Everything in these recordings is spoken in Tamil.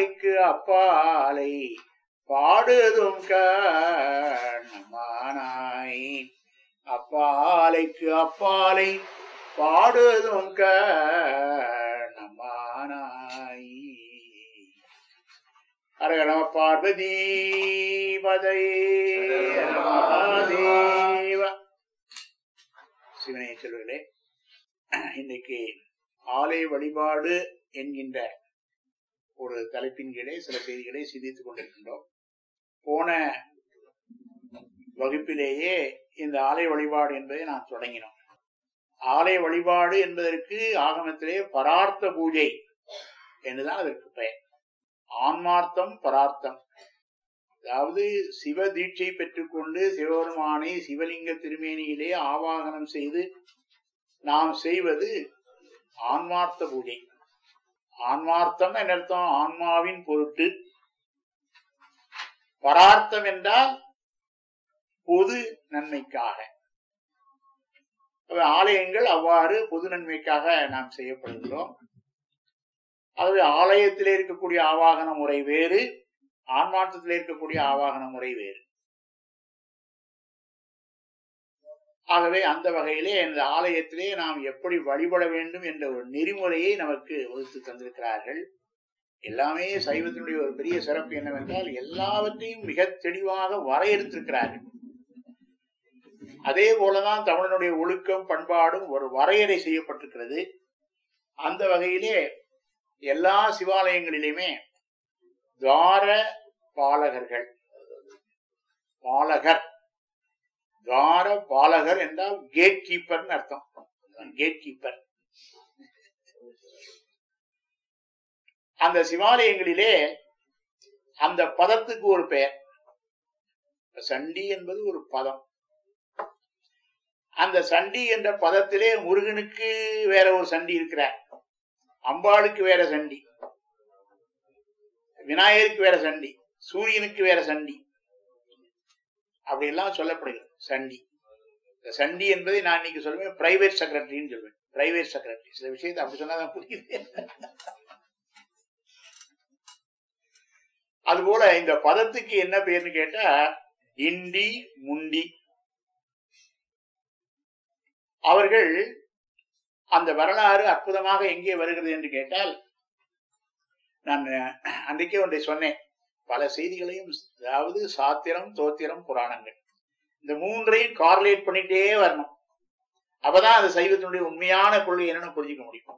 அப்பாலைக்கு அப்பாலை பாடுதும் கண்ணமானாய். அப்பாலைக்கு அப்பாலை பாடுதும் கண்ணமானாய். ஹரஹர பார்வதி தேவ. சிவனை செல்வர்களே, இன்னைக்கு ஆலய வழிபாடு என்கின்ற ஒரு தலைப்பின் கீழே சில செய்திகளை சிந்தித்துக் கொண்டிருக்கின்றோம். போன வகுப்பிலேயே இந்த ஆலய வழிபாடு என்பதை நாம் தொடங்கினோம். ஆலய வழிபாடு என்பதற்கு ஆகமத்திலே பரார்த்த பூஜை என்றுதான் அதற்கு பெயர். ஆன்மார்த்தம் பரார்த்தம், அதாவது சிவ தீட்சை பெற்றுக்கொண்டு சிவபெருமானை சிவலிங்க திருமேனியிலே ஆவாகனம் செய்து நாம் செய்வது ஆன்மார்த்த பூஜை. ஆன்மார்த்தம் என்ற அர்த்தம் ஆன்மாவின் பொருட்டு. பரார்த்தம் என்றால் பொது நன்மைக்காக. ஆலயங்கள் அவ்வாறு பொது நன்மைக்காக நாம் செய்யப்படுகிறோம். அதாவது ஆலயத்திலே இருக்கக்கூடிய ஆவாகன முறை வேறு, ஆன்மார்த்தத்திலே இருக்கக்கூடிய ஆவாகன முறை வேறு. ஆகவே அந்த வகையிலே இந்த ஆலயத்திலே நாம் எப்படி வழிபட வேண்டும் என்ற ஒரு நெறிமுறையை நமக்கு வகுத்து தந்திருக்கிறார்கள். எல்லாமே சைவத்தினுடைய ஒரு பெரிய சிறப்பு என்னவென்றால் எல்லாவற்றையும் மிக தெளிவாக வரையறுத்திருக்கிறார்கள். அதே போலதான் தமிழனுடைய ஒழுக்கம் பண்பாடும் ஒரு வரையறை செய்யப்பட்டிருக்கிறது. அந்த வகையிலே எல்லா சிவாலயங்களிலுமே துவார பாலகர்கள், பாலகர், துவார பாலகர் என்றால் கேட் கீப்பர் அர்த்தம். Gate keeper. அந்த சிவாலயங்களிலே அந்த பதத்துக்கு ஒரு பெயர். சண்டி என்பது ஒரு பதம். அந்த சண்டி என்ற பதத்திலே முருகனுக்கு வேற ஒரு சண்டி இருக்கிறார், அம்பாளுக்கு வேற சண்டி, விநாயகருக்கு வேற சண்டி, சூரியனுக்கு வேற சண்டி, அப்படி எல்லாம் சொல்லப்படுகிறது. சண்டி, சண்டி என்பதை நான் இன்னைக்கு சொல்லுவேன் பிரைவேட் செக்ரட்டரின்னு சொல்வேன். Private secretary. சில விஷயத்தை அப்படி சொன்னாதான் புரியுது. அதுபோல இந்த பதத்துக்கு என்ன பேர்னு கேட்டா இண்டி முண்டி. அவர்கள் அந்த வரலாறு அற்புதமாக எங்கே வருகிறது என்று கேட்டால், நான் அன்றைக்கே ஒன்றை சொன்னேன். பல செய்திகளையும், அதாவது சாத்திரம், தோத்திரம், புராணங்கள், இந்த மூன்றையும் கார்லேட் பண்ணிட்டே வரணும். அப்பதான் அது சைவத்தினுடைய உண்மையான கொள்கை என்னன்னு புரிஞ்சுக்க முடியும்.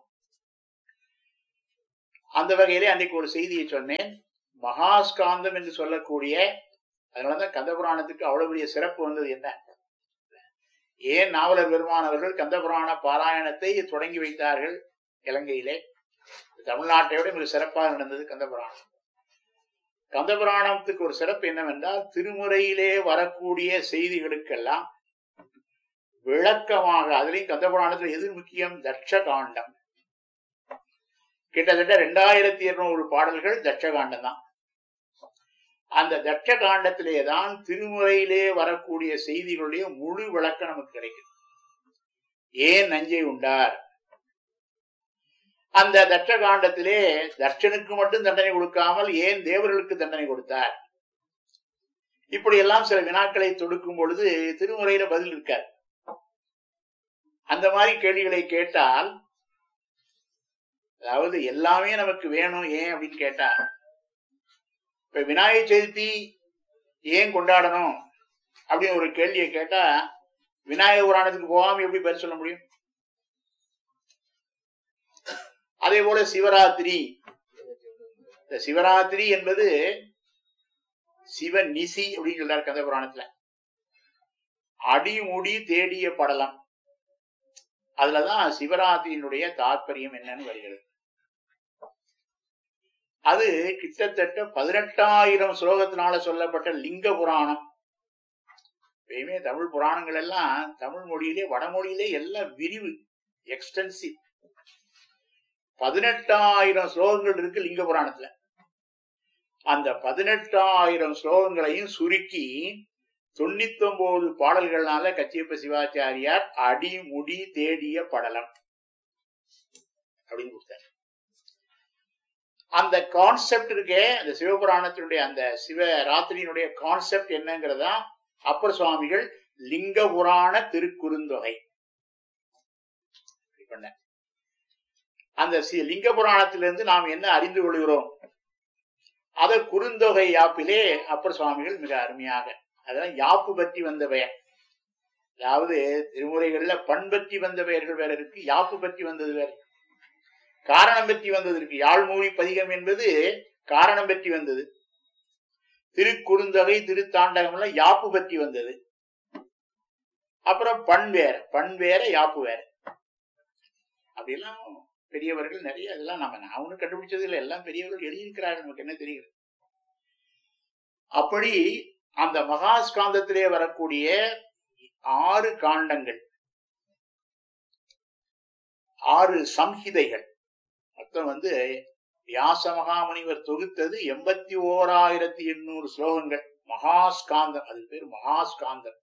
அந்த வகையிலே அன்றைக்கு ஒரு செய்தியை சொன்னேன். மகாஸ்காந்தம் என்று சொல்லக்கூடிய, அதனாலதான் கந்த புராணத்துக்கு அவ்வளவு பெரிய சிறப்பு வந்தது. என்ன, ஏன் நாவலர் பெருமானவர்கள் கந்த புராண பாராயணத்தை தொடங்கி வைத்தார்கள் இலங்கையிலே? தமிழ்நாட்டை விட மிக சிறப்பாக நடந்தது கந்த புராணம். கந்த புராணத்துக்கு ஒரு சிறப்பு என்னவென்றால், திருமுறையிலே வரக்கூடிய செய்திகளுக்கெல்லாம் விளக்கமாக, அதுலயும் கந்த புராணத்தில் எது முக்கியம்? தட்ச காண்டம். கிட்டத்தட்ட 2200 பாடல்கள் தட்ச காண்டம் தான். அந்த தட்ச காண்டத்திலேதான் திருமுறையிலே வரக்கூடிய செய்திகளுடைய முழு விளக்கம் நமக்கு கிடைக்கும். ஏன் நஞ்சை உண்டார்? அந்த தட்ச காண்டத்திலே தட்சனுக்கு மட்டும் தண்டனை கொடுக்காமல் ஏன் தேவர்களுக்கு தண்டனை கொடுத்தார்? இப்படி எல்லாம் சில வினாக்களை தொடுக்கும் பொழுது திருமுறையில பதில் இருக்கார். அந்த மாதிரி கேள்விகளை கேட்டால், அதாவது எல்லாமே நமக்கு வேணும். ஏன் அப்படின்னு கேட்டா, இப்ப விநாயகர் சதுர்த்தி ஏன் கொண்டாடணும் அப்படின்னு ஒரு கேள்வியை கேட்டா, விநாயகர் புராணத்துக்கு போகாம எப்படி பதில் சொல்ல முடியும்? அதே போல சிவராத்திரி, இந்த சிவராத்திரி என்பது சிவ நிசி அப்படின்னு சொல்றாரு கந்த புராணத்துல. அடிமுடி தேடிய படலம், அதுலதான் சிவராத்திரியினுடைய தாற்பயம் என்னன்னு வருகிறது. அது கிட்டத்தட்ட 18,000 ஸ்லோகத்தினால சொல்லப்பட்ட லிங்க புராணம். எப்பயுமே தமிழ் புராணங்கள் எல்லாம் தமிழ் மொழியிலே, வடமொழியிலே எல்லாம் விரிவு, எக்ஸ்டென்சிவ். 18,000 ஸ்லோகங்கள் இருக்கு லிங்க புராணத்துல. அந்த 18,000 ஸ்லோகங்களையும் சுருக்கி 99 பாடல்கள்னால கச்சியப்ப சிவாச்சாரியார் அடிமுடி தேடிய படலம் அப்படின்னு கொடுத்தார். அந்த கான்செப்ட் இருக்கே, அந்த சிவபுராணத்தினுடைய அந்த சிவராத்திரியினுடைய கான்செப்ட் என்னங்கிறதா அப்பர் சுவாமிகள் லிங்க புராண திருக்குறுந்தொகை பண்ண. அந்த லிங்க புராணத்திலிருந்து நாம் என்ன அறிந்து கொள்கிறோம், அத குறுந்தொகை யாப்பிலே அப்பர் சுவாமிகள் மிக அருமையாக, அதெல்லாம் யாப்பு பற்றி வந்த பெயர். அதாவது திருமுறைகள்ல பண் பற்றி வந்த பெயர்கள் வேற இருக்கு, யாப்பு பற்றி வந்தது வேற, காரணம் பற்றி வந்தது இருக்கு. யாழ்மூழி பதிகம் என்பது காரணம் பற்றி வந்தது. திருக்குறுந்தொகை திருத்தாண்டகம் எல்லாம் யாப்பு பற்றி வந்தது. அப்புறம் பண் வேற யாப்பு வேற. அப்படிலாம் பெரியவர்கள் நிறைய, அதெல்லாம் நான் ஒன்னும் கண்டுபிடிச்சது இல்லை, எல்லாம் பெரியவர்கள் எழுதியிருக்கிறார்கள், நமக்கு என்ன தெரிகிறது. அப்படி அந்த மகாஸ்காந்தத்திலே வரக்கூடிய 6 காண்டங்கள், 6 சம்ஹிதைகள், மொத்தம் வியாச மகாமுனிவர் தொகுத்தது 81,800 ஸ்லோகங்கள். மகாஸ்காந்தம், அது பேர் மகாஸ்காந்தம்.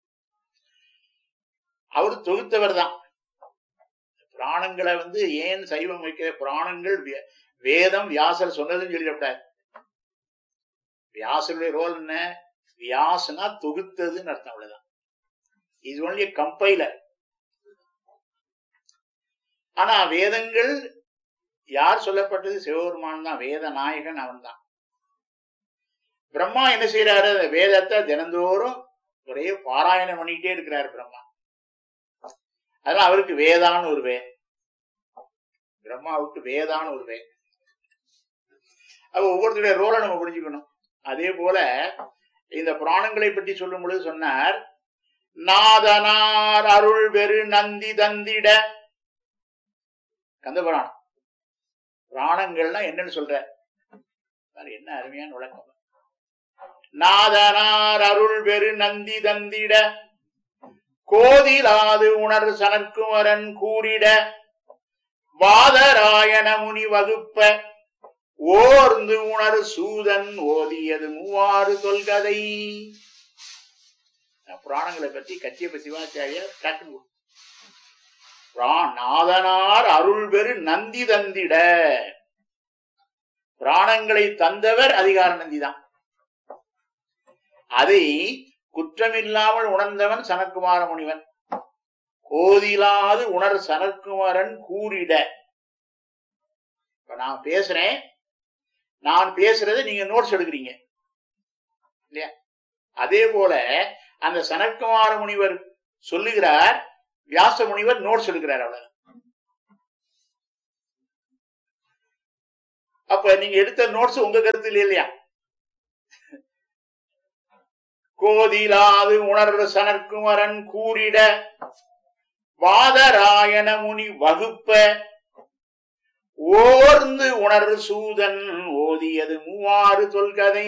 அவரு தொகுத்தவர் தான். புராணங்களை ஏன் சைவம் வைக்கிற, புராணங்கள் வேதம் வியாசர் சொன்னதுன்னு சொல்லிடக்கூடாது. வியாசருடைய ரோல் என்ன, வியாசனா தொகுத்ததுன்னு அர்த்தம், அவ்வளவுதான். இது ஒன்லி கம்பைலர். ஆனா வேதங்கள் யார் சொல்லப்பட்டது, சிவபெருமான் தான், வேத நாயகன் அவன் தான். பிரம்மா என்ன செய்யறாரு, வேதத்தை தினந்தோறும் ஒரே பாராயணம் பண்ணிக்கிட்டே இருக்கிறாரு பிரம்மா. அதனால அவருக்கு வேதான்னு ஒரு பேர், பிரம்மாவுக்கு வேதான்னு ஒரு பேர். அப்ப ஒவ்வொருத்தருடைய ரோலை நம்ம புரிஞ்சுக்கணும். அதே போல இந்த புராணங்களை பற்றி சொல்லும் பொழுது சொன்னார், நாதனார் அருள் பெரு நந்தி தந்திட. கந்த புராணம் புராணங்கள்னா என்னன்னு சொல்ற, என்ன அருமையான விளக்கம். நாதனார் அருள் பெரு நந்தி தந்திட, கோதிலாது உணர் சனற்குமரன் கூறிட, வாதராயண முனி வகுப்ப, ஓர்ந்து உணர் சூதன் ஓதியது 6 தொல்கதை. புராணங்களை பற்றி கச்சியப்ப சிவாச்சாரியார் நாதனார் அருள் பெரு நந்தி தந்திட, புராணங்களை தந்தவர் அதிகார நந்தி தான். அதை குற்றமில்லாமல் உணர்ந்தவன் சனற்குமார முனிவன். கோதிலாது உணர் சனற்குமரன் கூறிட. இப்ப நான் பேசுறேன், நான் பேசுறதை நீங்க நோட்ஸ் எடுக்கிறீங்க இல்லையா? அதே போல அந்த சனற்குமார முனிவர் சொல்லுகிறார், வியாச முனிவர் நோட்ஸ் எடுக்கிறார், அவ்வளவு. அப்ப நீங்க எடுத்த நோட்ஸ் உங்க கருத்து இல்லையா? கோதிலாது உணர் சனற்குமரன் கூறிட, வாதராயண முனி வகுப்ப, ஓர்ந்து உணர் சூதன் ஓதியது 6 தொல்கதை.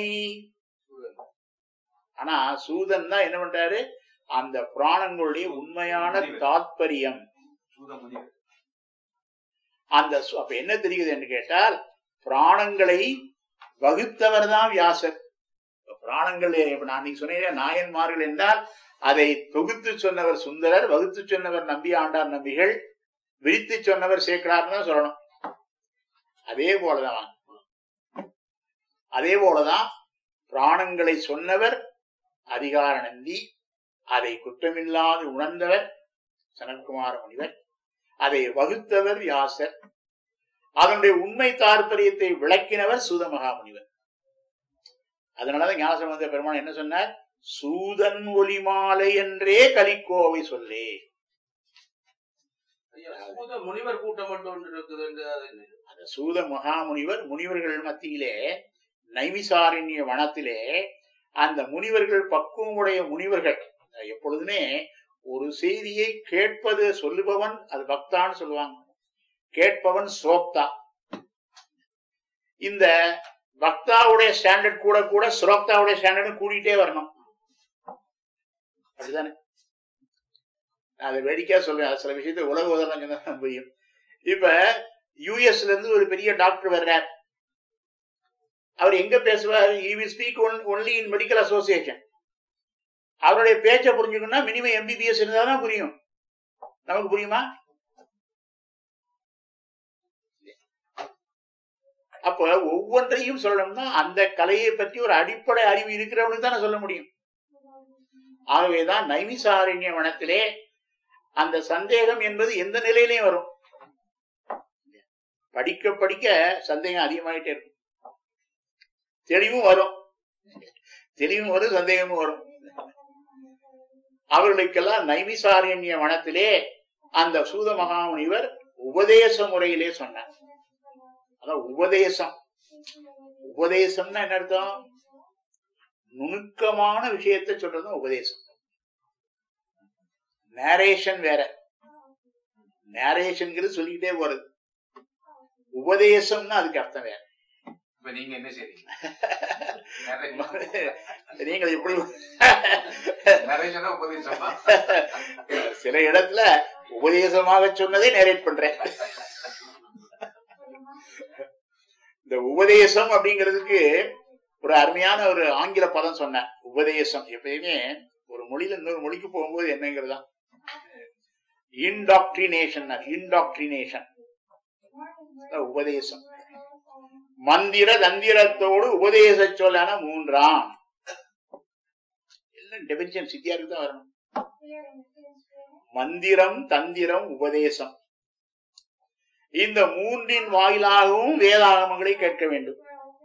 ஆனா சூதன் தான் என்ன பண்றாரு, அந்த புராணங்களுடைய உண்மையான தாத்பரியம். அந்த அப்ப என்ன தெரியுது என்று கேட்டால், புராணங்களை வகுத்தவர் தான் வியாசர். புராணங்கள் நான் சொன்னேன் நாயன்மார்கள் என்றால், அதை தொகுத்து சொன்னவர் சுந்தரர், வகுத்து சொன்னவர் நம்பி ஆண்டார் நம்பிகள், விரித்து சொன்னவர் சேக்கடார்னு தான் சொல்லணும். அதே போலதான் புராணங்களை சொன்னவர் அதிகார நந்தி, அதை குற்றமில்லாது உணர்ந்தவர் சனற்குமார முனிவர், அதை வகுத்தவர் வியாசர், அதனுடைய உண்மை தாற்பயத்தை விளக்கினவர் சூத மகாமுனிவர். அதனாலதான் ஞானசம்பந்த பெருமான் என்ன சொன்னார், சூதன் ஒலி மாலை என்றே கலிக்கோவை சொல்லே. முனிவர் கூட்டம் மட்டும் இருக்குது. அந்த சூத மகாமுனிவர் முனிவர்கள் மத்தியிலே நைமிசாரண்ய வனத்திலே அந்த முனிவர்கள், பக்குவமுடைய முனிவர்கள், எப்பொழுதுமே ஒரு செய்தியை கேட்பது சொல்லுபவன் அது பக்தான்னு சொல்லுவாங்க, கேட்பவன் ஸ்ரோக்தா. இந்த பக்தாவுடைய ஸ்டாண்டர்ட் கூட கூட ஸ்ரோக்தாவுடைய ஸ்டாண்டர்ட் கூடிட்டே வரணும், அப்படிதானே? அதை வேடிக்கையா சொல்றேன், சில விஷயத்த உலக உதாரணம் புரியும். இப்ப யூஎஸ்ல இருந்து ஒரு பெரிய டாக்டர் வர்றார், அவர் எங்க பேசுவார், he will speak only in medical association. அவருடைய பேச்சை புரிஞ்சுக்கணும்னா மினிமம் MBBS இருந்தாதான் புரியும். நமக்கு புரியுமா? அப்ப ஒவ்வொன்றையும் சொல்லணும்னா அந்த கலையை பற்றி ஒரு அடிப்படை அறிவு இருக்கிறவனுக்கு தானே சொல்ல முடியும். ஆகவேதான் நைமிசாரண்ய வனத்திலே அந்த சந்தேகம் என்பது எந்த நிலையிலையும் வரும். படிக்க படிக்க சந்தேகம் அதிகமாயிட்டே இருக்கும். தெளிவும் வரும், சந்தேகமும் வரும். அவர்களுக்கெல்லாம் நைமிசாரண்ய வனத்திலே அந்த சூத மகாமுனிவர் உபதேச முறையிலே சொன்னார். அதான் உபதேசம்னா என்ன அர்த்தம்? நுணுக்கமான விஷயத்தை சொல்றது உபதேசம். நேரேஷன் வேற, நேரேஷன்ங்கிறது சொல்லிக்கிட்டே போறது. உபதேசம்னா அதுக்கு அர்த்தம் வேற. நீங்க என்ன செய்றீங்க? நீங்கள் எப்படி சில இடத்துல உபதேசமாக சொன்னதை நேரேட் பண்றேன். இந்த உபதேசம் அப்படிங்கிறதுக்கு ஒரு அருமையான ஒரு ஆங்கில பதம் சொன்னேன். உபதேசம் எப்பயுமே ஒரு மொழியில இன்னொரு மொழிக்கு போகும்போது என்னங்கிறதா இன்டாக்ட்ரினேஷன். உபதேசம் மந்திர தந்திரத்தோடு உபதேச சொல்லான மூன்றாம். எல்லாம் டெபினிஷன் சித்தியாருக்கு தான் வரணும். மந்திரம், தந்திரம், உபதேசம், இந்த மூன்றின் வாயிலாகவும் வேதாகமங்களை கேட்க வேண்டும்.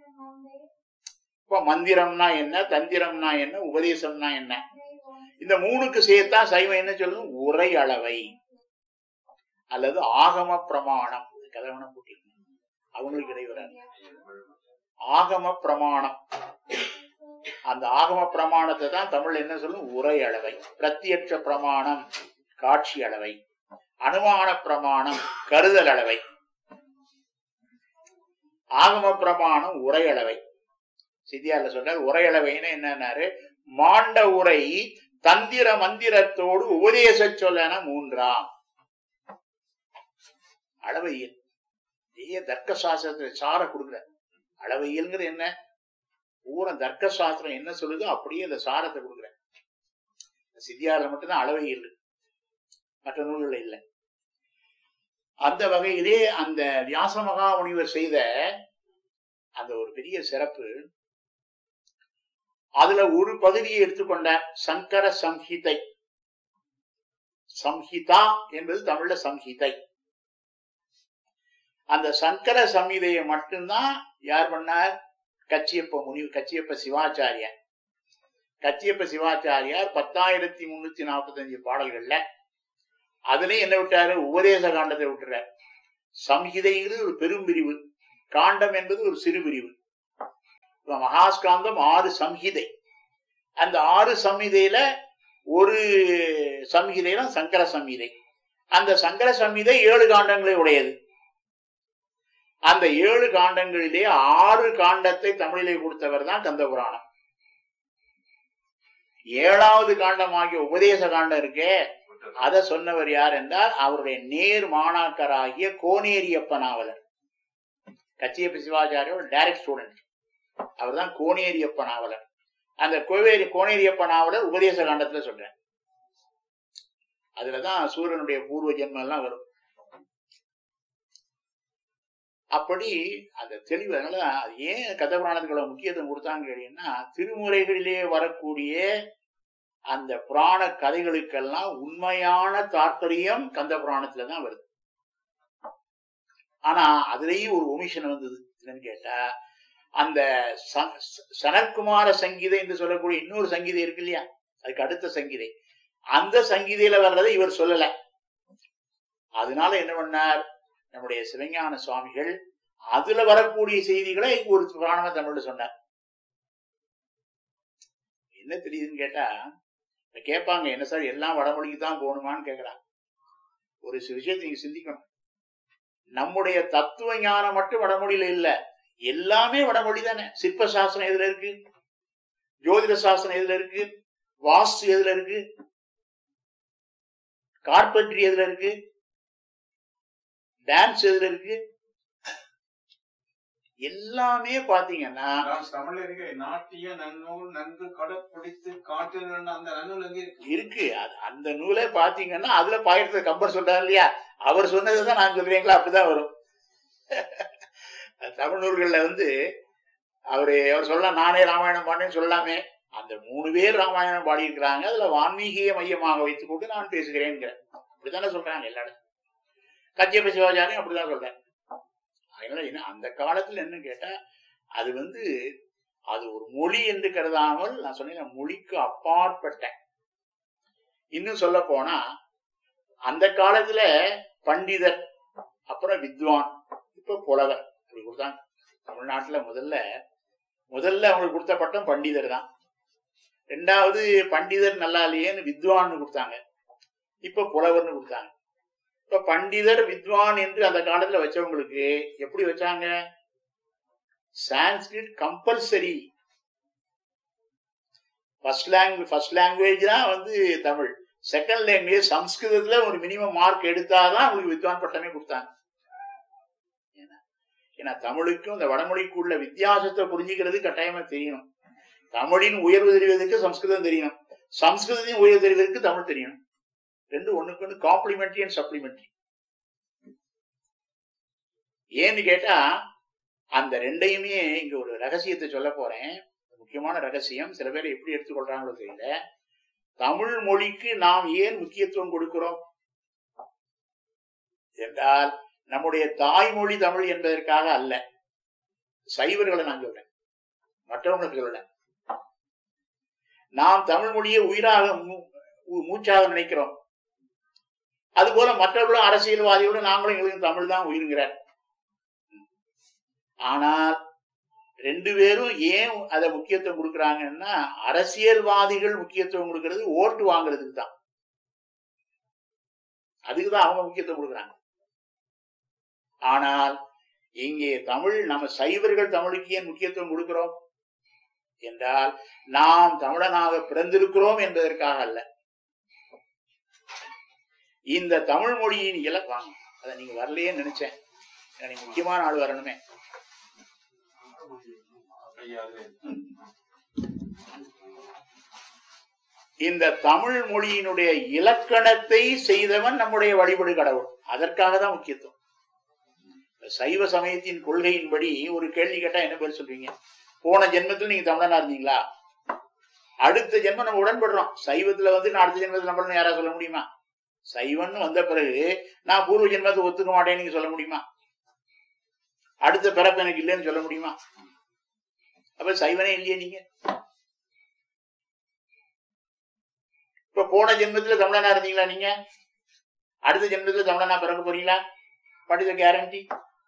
இப்ப மந்திரம்னா என்ன, தந்திரம்னா என்ன, உபதேசம்னா என்ன? இந்த மூணுக்கு சேர்த்தா சைவம் என்ன சொல்லுது? உரை அளவை அல்லது ஆகம பிரமாணம். கதவன கூட்டி அவங்களுக்கு இடைவராது. ஆகம பிரமாணம். அந்த ஆகம பிரமாணத்தை தான் தமிழ் என்ன சொல்லும்? உரை அளவை. பிரத்யட்ச பிரமாணம் காட்சி அளவை, அனுமான பிரமாணம் கருதல் அளவை, ஆகம பிரமாணம் உரை அளவை. சித்தியார்ல சொல்றாரு உரை அளவைன்னு என்னன்னாரு, மாண்ட உரை தந்திர மந்திரத்தோடு உபதேச சொல்லன மூன்றாம். அளவையில் தர்க்க சாஸ்திரத்துல சார கொடுக்குற அளவையல்ங்கிறது என்ன? பூரா தர்க்க சாஸ்திரம் என்ன சொல்லுதோ அப்படியே அந்த சாரத்தை கொடுக்குற. சித்தியார்ல மட்டும்தான் அளவையில், மற்ற நூல்கள் இல்லை. அந்த வகையிலே அந்த வியாச மகாமுனிவர் செய்த அந்த ஒரு பெரிய சிறப்பு, அதுல ஒரு பகுதியை எடுத்துக்கொண்டார். சங்கர சம்ஹிதை. சம்ஹிதா என்பது தமிழ்ல சம்ஹிதை. அந்த சங்கர சம்ஹிதையை மட்டும்தான் யார் பண்ணார்? கச்சியப்ப சிவாச்சாரியார். கச்சியப்ப சிவாச்சாரியார் 10,345 பாடல்கள்ல அதுல என்ன விட்டாரு? உபதேச காண்டத்தை விட்டுறார். சம்ஹிதைங்கிறது ஒரு பெரும் பிரிவு, காண்டம் என்பது ஒரு சிறு பிரிவு. மகாஸ்காந்தம் 6 சம்ஹிதை. அந்த 6 சம்ஹிதையில ஒரு சம்ஹிதைனா சங்கர சம்ஹிதை. அந்த சங்கர சம்ஹிதை 7 காண்டங்களை உடையது. அந்த 7 காண்டங்களிலே 6 காண்டத்தை தமிழிலே கொடுத்தவர் தான் கந்தபுராணம். 7வது காண்டமாகிய உபதேச காண்டம் இருக்கே, அதை சொன்னவர் யார் என்றால் அவருடைய நேர் மாணாக்கராகிய கோனேரியப்ப நாவலர். கச்சியப்ப சிவாச்சாரியோட டைரக்ட் ஸ்டூடெண்ட் அவர் தான் கோனேரியப்ப நாவலர். அந்த கோனேரியப்ப நாவலர் உபதேச காண்டத்துல சொல்றேன். அதுலதான் சூரியனுடைய பூர்வ ஜென்மம் எல்லாம் வரும். அப்படி அந்த தெளிவு. அதனால அது ஏன் கந்தபுராணத்துக்கு முக்கியத்துவம் கொடுத்தாங்க கேட்டீங்கன்னா, திருமுறைகளிலே வரக்கூடிய அந்த புராண கதைகளுக்கெல்லாம் உண்மையான தாற்பயம் கந்தபுராணத்துலதான் வருது. ஆனா அதுலயும் ஒரு ஒமிஷன் வந்தது. என்னன்னு கேட்டா, அந்த சனற்குமார சங்கீதை என்று சொல்லக்கூடிய இன்னொரு சங்கீதை இருக்கு இல்லையா, அதுக்கு அடுத்த சங்கீதை, அந்த சங்கீதையில வர்றதை இவர் சொல்லல. அதனால என்ன பண்ணார் நம்முடைய சிவஞான சுவாமிகள், அதுல வரக்கூடிய செய்திகளை ஒரு புராணமா தமிழ்ல சொன்னார். என்ன தெரியுதுன்னு கேட்டா, கேட்பாங்க, என்ன சார் எல்லாம் வடமொழிக்கு தான் போகணுமான்னு கேட்கிறாங்க. ஒரு விஷயத்தை நீங்க சிந்திக்கணும். நம்முடைய தத்துவ ஞானம் மட்டும் வடமொழியில இல்ல, எல்லாமே வடமொழி தானே. சிற்ப சாஸ்திரம் எதுல இருக்கு, ஜோதிட சாஸ்திரம் எதுல இருக்கு, வாஸ்து எதுல இருக்கு, கார்பென்ட்ரி எதுல இருக்கு, டான்ஸ் எதுல இருக்கு, எல்லாமே பாத்தீங்கன்னா தமிழ்ல இருக்க நாட்டிய நன்னூல் நன்கு கடைப்பிடித்து காட்டு அந்த நன்னூல் இருக்கு. அந்த நூலே பாத்தீங்கன்னா அதுல பாயிரத்தை கம்பர் சொல்றாரு இல்லையா, அவர் சொன்னதுதான் நான் சொல்றீங்களா, அப்படிதான் வரும். தமிழ் நூல்கள்ல அவர் சொல்லலாம், நானே ராமாயணம் பாடினேன்னு சொல்லலாமே. அந்த 3 பேர் ராமாயணம் பாடியிருக்கிறாங்க. அதுல வான்மீகியை மையமாக வைத்துக் கொண்டு நான் பேசுகிறேன். அப்படித்தானே சொல்றாங்க எல்லாரும். கச்சியப்ப சிவாச்சாரியும் அப்படிதான் சொல்றேன். அதனால என்ன அந்த காலத்துல என்ன கேட்டா, அது அது ஒரு மொழி என்று கருதாமல், நான் சொன்னேன் மொழிக்கு அப்பாற்பட்ட. இன்னும் சொல்ல போனா அந்த காலத்துல பண்டிதர், அப்புறம் வித்வான், இப்ப புலவர் அப்படி கொடுத்தாங்க. தமிழ்நாட்டுல முதல்ல அவங்களுக்கு கொடுத்த பட்டம் பண்டிதர் தான். 2வது பண்டிதர் நல்லா இல்லையேன்னு வித்வான்னு கொடுத்தாங்க. இப்ப புலவர்னு கொடுத்தாங்க. இப்ப பண்டிதர் வித்வான் என்று அந்த காலத்துல வச்சவங்களுக்கு எப்படி வச்சாங்க? சான்ஸ்கிரிட் கம்பல்சரி. ஃபர்ஸ்ட் லாங்குவேஜ் தான் தமிழ். செகண்ட் லாங்குவேஜ் சம்ஸ்கிருதத்துல ஒரு மினிமம் மார்க் எடுத்தாதான் அவங்களுக்கு வித்வான் பட்டமே கொடுத்தாங்க. ஏன்னா தமிழுக்கும் இந்த வடமொழிக்கு உள்ள வித்தியாசத்தை புரிஞ்சுக்கிறது கட்டாயமா தெரியணும். தமிழின் உயர்வு தெரிவதற்கு சம்ஸ்கிருதம் தெரியணும், சம்ஸ்கிருதத்தின் உயர்வு தெரிவதற்கு தமிழ் தெரியணும். 2 ஒண்ணுக்கு ஒண்ணு காம்ப்ளிமெண்டரி அண்ட் சப்ளிமெண்டரி. ஏன்னு கேட்டா அந்த 2யுமே இங்க ஒரு ரகசியத்தை சொல்ல போறேன். முக்கியமான ரகசியம். சில பேர் எப்படி எடுத்துக்கொள்றாங்களோ தெரியல. தமிழ் மொழிக்கு நாம் ஏன் முக்கியத்துவம் கொடுக்கிறோம் என்றால், நம்முடைய தாய்மொழி தமிழ் என்பதற்காக அல்ல. சைவர்களை நான் சொல்றேன், மற்றவங்களுக்கு சொல்ல. நாம் தமிழ் மொழியை உயிராக மூச்சாக நினைக்கிறோம். அதுபோல மற்றவர்களும் அரசியல்வாதிகளும் நாங்களும் எங்களுக்கு தமிழ் தான் உயிருங்கிறார். ஆனால் 2 பேரும் ஏன் அதை முக்கியத்துவம் கொடுக்கறாங்கன்னா, அரசியல்வாதிகள் முக்கியத்துவம் கொடுக்கிறது ஓட்டு வாங்குறதுக்கு தான். அதுக்குதான் அவங்க முக்கியத்துவம் கொடுக்கறாங்க. ஆனால் இங்கே தமிழ், நம்ம சைவர்கள் தமிழுக்கு ஏன் முக்கியத்துவம் கொடுக்கிறோம் என்றால், நாம் தமிழனாக பிறந்திருக்கிறோம் என்பதற்காக அல்ல. இந்த தமிழ் மொழியின் இலக்காங்க. அதை நீங்க வரலையே நினைச்சேன். எனக்கு முக்கியமான ஆள் வரணுமே. இந்த தமிழ் மொழியினுடைய இலக்கணத்தை செய்தவன் நம்முடைய வழிபடு கடவுள். அதற்காக தான் முக்கியத்துவம். சைவ சமயத்தின் கொள்கையின்படி ஒரு கேள்வி கேட்டா என்ன பேர் சொல்றீங்க? போன ஜென்மத்தில் நீங்க தமிழனா இருந்தீங்களா? அடுத்த ஜென்மம் நம்ம உடன்படுறோம். சைவத்துல நான் அடுத்த ஜென்மத்தில் நம்மள யாரா சொல்ல முடியுமா? சைவன் வந்த பிறகு நான் பூர்வ ஜென்மத்தை ஒத்துக்க மாட்டேன்னு நீங்க சொல்ல முடியுமா? அடுத்த பிறப்பு எனக்கு இல்லைன்னு சொல்ல முடியுமா? அப்ப சைவனே இல்லையே நீங்க. இப்ப போன ஜென்மத்துல தமிழனா இருந்தீங்களா நீங்க? அடுத்த ஜென்மத்துல தமிழனா பிறக்க போறீங்களா? What is the guarantee?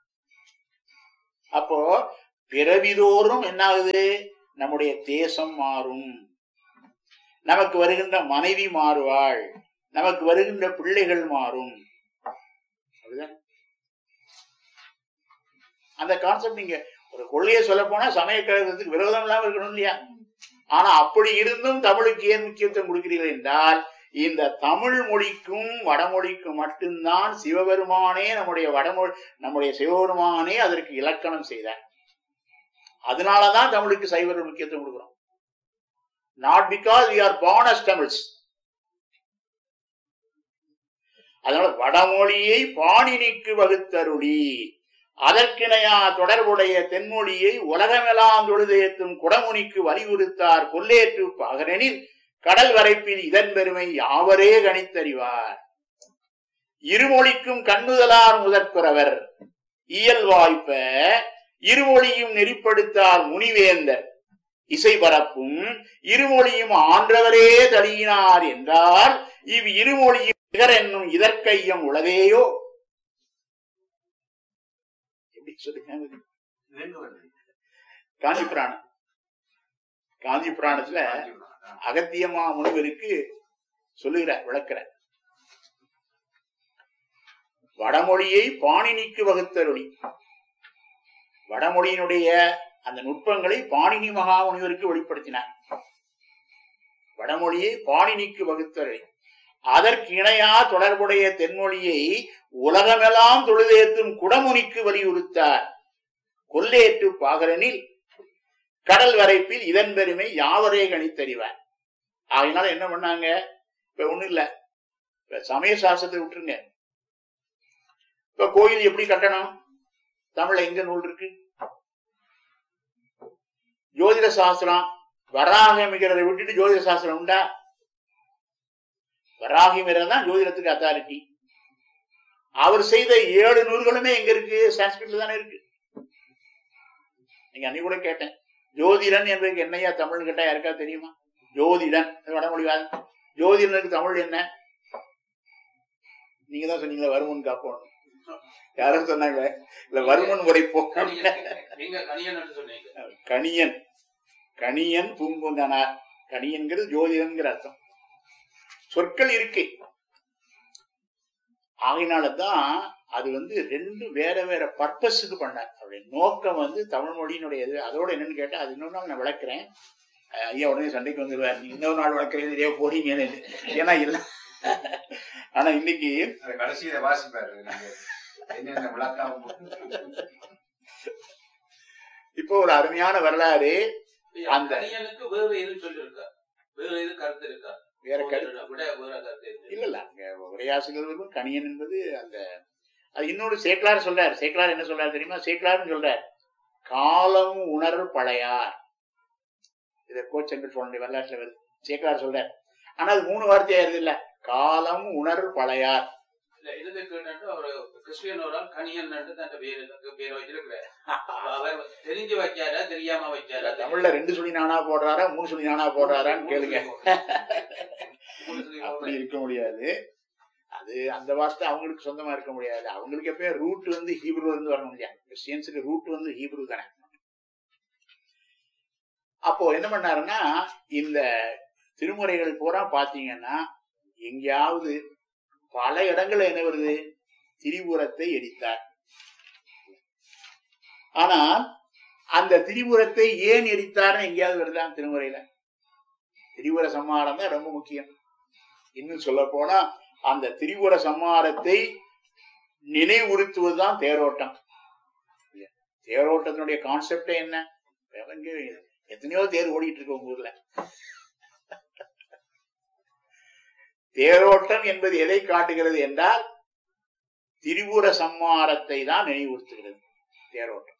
அப்போ பிறவிதோறும் என்ன ஆகுது? நம்முடைய தேசம் மாறும், நமக்கு வருகின்ற மனைவி மாறுவாள், நமக்கு வருகின்ற பிள்ளைகள் மாறும். அந்த கான்செப்ட் நீங்க ஒரு கொள்கையை சொல்ல போனா சமய கழகத்துக்கு விரோதம் இல்லாம இருக்கணும் இல்லையா? ஆனா அப்படி இருந்தும் தமிழுக்கு ஏன் முக்கியத்துவம் கொடுக்கிறீர்கள் என்றால், இந்த தமிழ் மொழிக்கும் வடமொழிக்கும் மட்டும்தான் சிவபெருமானே நம்முடைய சிவபெருமானே அதற்கு இலக்கணம் செய்தார். அதனாலதான் தமிழுக்கு சைவர்கள் முக்கியத்துவம் கொடுக்கிறோம். Not because we are born as Tamils. அதனால வடமொழியை பாணினிக்கு வகுத்தருளி, அதற்கிணையா தொடர்புடைய தென்மொழியை உலகமெல்லாம் தொழுதேத்தும் குடமுனிக்கு வலியுறுத்தார் கொல்லேற்று பகரனில் கடல் வரைப்பில் இதன் பெருமை யாவரே கணித்தறிவார். இருமொழிக்கும் கண்ணுதலார் முதற்குறவர் இயல்வாய்ப்ப இருமொழியும் நெறிப்படுத்தார் முனிவேந்தர் இசை பரப்பும் இருமொழியும் ஆன்றவரே தழியினார் என்றால் இவ் இருமொழியும் நிகர் என்னும் இதற்கையம் உளதேயோ? எப்படி சொல்லுங்க? காஞ்சி புராணம். காஞ்சி புராணத்துல அகத்தியமா முனிவருக்கு சொல்லுகிற விளக்கிற வடமொழியை பாணினிக்கு வகுத்தருளி, வடமொழியினுடைய அந்த நுட்பங்களை பாணினி மகா முனிவருக்கு வெளிப்படுத்தினார். வடமொழியை பாணினிக்கு வகுத்தருளி, அதற்கு இணையா தொடர்புடைய தென்மொழியை உலகமெல்லாம் தொழுதேத்தும் குடமுனிக்கு வலியுறுத்தார் கொல்லேற்று பாகரனில் கடல் வரைப்பில் இதன் பெருமை யாவரே கணித்தறிவார். அதனால என்ன பண்ணாங்க? இப்ப ஒண்ணு இல்ல, சமய சாஸ்திரத்தை விட்டுருங்க. இப்ப கோயில் எப்படி கட்டணும்? தமிழ்ல எங்க நூல் இருக்கு? ஜோதிட சாஸ்திரம் வராகமிகிறத விட்டுட்டு ஜோதிட சாஸ்திரம் உண்டா? வராகமிகிறது தான் ஜோதிடத்துக்கு அத்தாரிட்டி. அவர் செய்த 7 நூல்களுமே எங்க இருக்கு? சான்ஸ்கிரிட்ல தானே இருக்கு. நீங்க அன்னைக்கு கூட கேட்டேன், ஜோதிடன் என்பதுக்கு என்னையா தமிழ் கேட்டா யாருக்கா தெரியுமா? ஜோதிடன் வடமொழிவாதம். ஜோதிடனுக்கு தமிழ் என்ன? நீங்க தான் சொன்னீங்களா வருமுன் காப்போம். யாரும் சொன்னாங்களே இல்ல வருமுன் உரைப்போம். கணியன் கணியன் பூங்குந்தனார். கணியன்கிறது ஜோதிடன்கிற அர்த்தம். சொற்கள் இருக்கு. ஆகையினாலதான் அது வந்து 2 வேற வேற பர்பஸுக்கு பண்ணார். அவருடைய நோக்கம் வந்து தமிழ் மொழியினுடைய இது. அதோட என்னன்னு கேட்டா, அது இன்னொரு நாள் நான் விளக்குறேன். ஐயா உடனே சண்டைக்கு வந்துருவார், நீங்க இன்னொரு நாள் விளக்குறேன் இதே போறீங்கன்னு. ஏன்னா இல்ல, ஆனா இன்னைக்கு கடைசியில வாசிப்பாரு இப்போ ஒரு அருமையான வரலாறு. அந்த வேறு எது சொல்லிருக்கா? வேற எது கருத்து இருக்கா? வேற இல்ல இல்ல, அங்க உரையாசிரியர்களும் கணியன் என்பது அந்த அது இன்னொரு சேக்கலார் சொல்றாரு. சேக்கலார் என்ன சொல்றாரு தெரியுமா? சேக்கலார்னு சொல்றார், காலம் உணர் பழையார். இத கோச்செங்கல் சோழனுடைய வரலாற்றுல வருது. சேக்கலார் சொல்றார். ஆனா அது 3 வார்த்தையா இருது இல்ல, காலம் உணர் பழையார். தெரிஞ்சு வைக்காரா தெரியாம வைக்காரா? தமிழ்ல 2 சொல்லி நானா போடுறாரா 3 சொல்லி நானா போடுறாரான்னு கேளுங்க. அப்படி இருக்க முடியாது. அது அந்த வார்த்தை அவங்களுக்கு சொந்தமா இருக்க முடியாது. அவங்களுக்கு எப்பயும் ரூட் வந்து ஹீப்ரூல இருந்து வரணும் இல்லையா? கிறிஸ்டியன்ஸுக்கு ரூட் வந்து ஹீப்ரூ தானே. அப்போ என்ன பண்ணாருன்னா, இந்த திருமுறைகள் பூரா பாத்தீங்கன்னா எங்கேயாவது பல இடங்கள்ல என்ன வருது? திரிபுரத்தை எரித்தார். ஆனா அந்த திரிபுரத்தை ஏன் எரித்தார்னு எங்கேயாவது வருதா திருமுறையில? திரிபுர சம்ஹாரம் தான் ரொம்ப முக்கியம். இன்னும் சொல்ல போனா அந்த திரிபுர சம்ஹாரத்தை நினைவுறுத்துவதுதான் தேரோட்டம். தேரோட்டத்தினுடைய கான்செப்டே என்ன? எத்தனையோ தேர் ஓடிட்டு இருக்கு உங்க ஊர்ல. தேரோட்டம் என்பது எதை காட்டுகிறது என்றால் திரிபுர சம்ஹாரத்தை தான் நினைவுறுத்துகிறது தேரோட்டம்.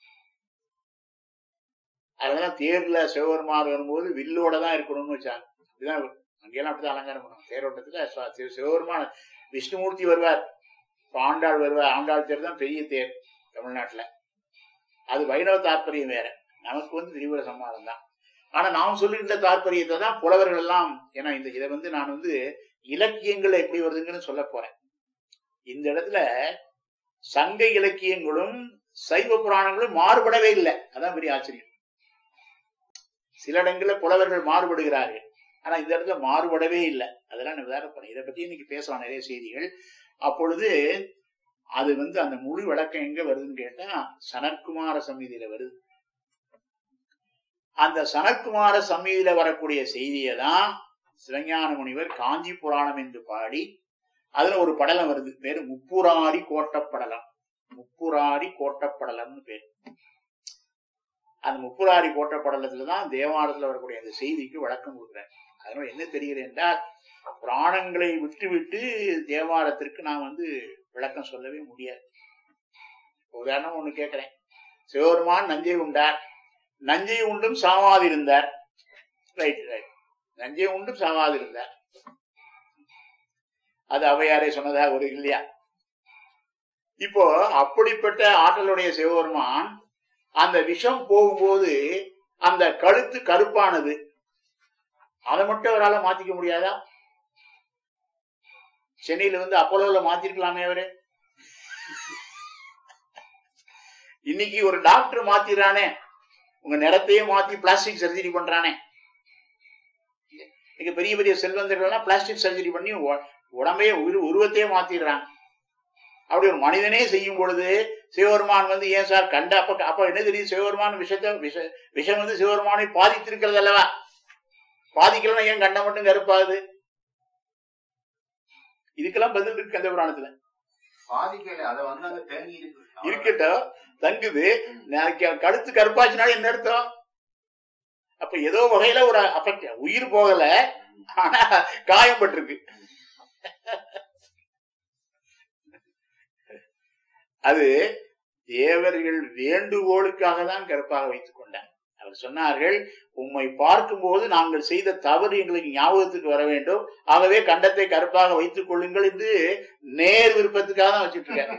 அதனாலதான் தேர்ல சிவபெருமான் வரும்போது வில்லோட தான் இருக்கணும்னு வச்சாங்க. அப்படிதான் அங்கெல்லாம் அப்படிதான் அலங்காரம் பண்ணுவாங்க. தேரோட்டத்துல சிவபெருமான் விஷ்ணுமூர்த்தி வருவார், ஆண்டாள் வருவார். ஆண்டாள் தேர் தான் பெரிய தேர் தமிழ்நாட்டுல. அது வைணவ தாற்பயம் வேற, நமக்கு வந்து திரிபுர சம்ஹாரம் தான். ஆனா நாம் சொல்லுகின்ற தாற்பயத்தை தான் புலவர்கள் எல்லாம், ஏன்னா இதை வந்து நான் வந்து இலக்கியங்கள் எப்படி வருதுங்கன்னு சொல்ல போறேன். இந்த இடத்துல சங்க இலக்கியங்களும் சைவ புராணங்களும் மாறுபடவே இல்லை. அதான் பெரிய ஆச்சரியம். சில இடங்கள்ல புலவர்கள் மாறுபடுகிறார்கள், ஆனா இந்த இடத்துல மாறுபடவே இல்லை. அதெல்லாம் நான் வேற போறேன். இதை பத்தி இன்னைக்கு பேசலாம், நிறைய செய்திகள். அப்பொழுது அது வந்து அந்த முழு விளக்கம் எங்க வருதுன்னு கேட்டா சனற்குமார சம்ஹிதையில வருது. அந்த சனற்குமார சம்ஹிதையில வரக்கூடிய செய்தியை தான் சிவஞான முனிவர் காஞ்சி புராணம் என்று பாடி அதுல ஒரு படலம் வருது, பேரு முப்புராரி கோட்டப்படலம். முப்புராரி கோட்டப்படலம்னு பேரு. அந்த முப்புராரி கோட்டப்படலத்துலதான் தேவாரத்துல வரக்கூடிய அந்த செய்திக்கு விளக்கம் கொடுக்குறார். அதனால என்ன தெரிகிறது என்றால், புராணங்களை விட்டு விட்டு தேவாரத்திற்கு நான் வந்து விளக்கம் சொல்லவே முடியாது. உதாரணம் ஒண்ணு கேட்கிறேன். சிவபெருமான் நஞ்சை உண்டார், நஞ்சை உண்டும் சாவாதிருந்தார். ரைட் ரைட், நஞ்சை உண்டும் சாவாதிருந்தார். அது அவையாரே சொன்னதாக ஒரு இல்லையா? இப்போ அப்படிப்பட்ட ஆற்றலுடைய சிவபெருமான் அந்த விஷம் போகும்போது அந்த கழுத்து கருப்பானது, அதை மட்டும் அவரால் மாத்திக்க முடியாதா? சென்னையில வந்து அப்போலோல மாத்திருக்கலாமே அவரு. இன்னைக்கு ஒரு டாக்டர் மாத்திரானே, உங்க நிறத்தையே மாத்தி பிளாஸ்டிக் சர்ஜரி பண்றானே. இன்னைக்கு பெரிய பெரிய செல்வந்தர்கள் பிளாஸ்டிக் சர்ஜரி பண்ணி உடம்பையே உருவத்தையே மாத்திடுறாங்க. அப்படி ஒரு மனிதனே செய்யும் பொழுது சிவபெருமான் வந்து ஏன் சார் கண்ட அப்ப என்ன தெரியும்? சிவபெருமான் விஷம் வந்து சிவபெருமானை பாதித்திருக்கிறது அல்லவா? பாதிக்கலாம், ஏன் கண்ட மட்டும் கருப்பாகுது? இதுக்கெல்லாம் பதில் இருக்கு அந்த புராணத்துல. இருக்கட்டும், தங்குது. கழுத்து கருப்பாச்சுனால என்ன அர்த்தம்? அப்ப ஏதோ வகையில ஒரு அஃபெக்ட், உயிர் போகல ஆனா காயம் பட்டிருக்கு. அது தேவர்கள் வேண்டுகோளுக்காக தான் கருப்பாக வைத்துக் கொண்டார். அவர் சொன்னார்கள், உம்மை பார்க்கும்போது நாங்கள் செய்த தவறு எங்களுக்கு ஞாபகத்துக்கு வர வேண்டும், ஆகவே கண்டத்தை கருப்பாக வைத்துக் கொள்ளுங்கள் என்று நேர் விருப்பத்துக்காக தான் வச்சுட்டு இருக்காரு.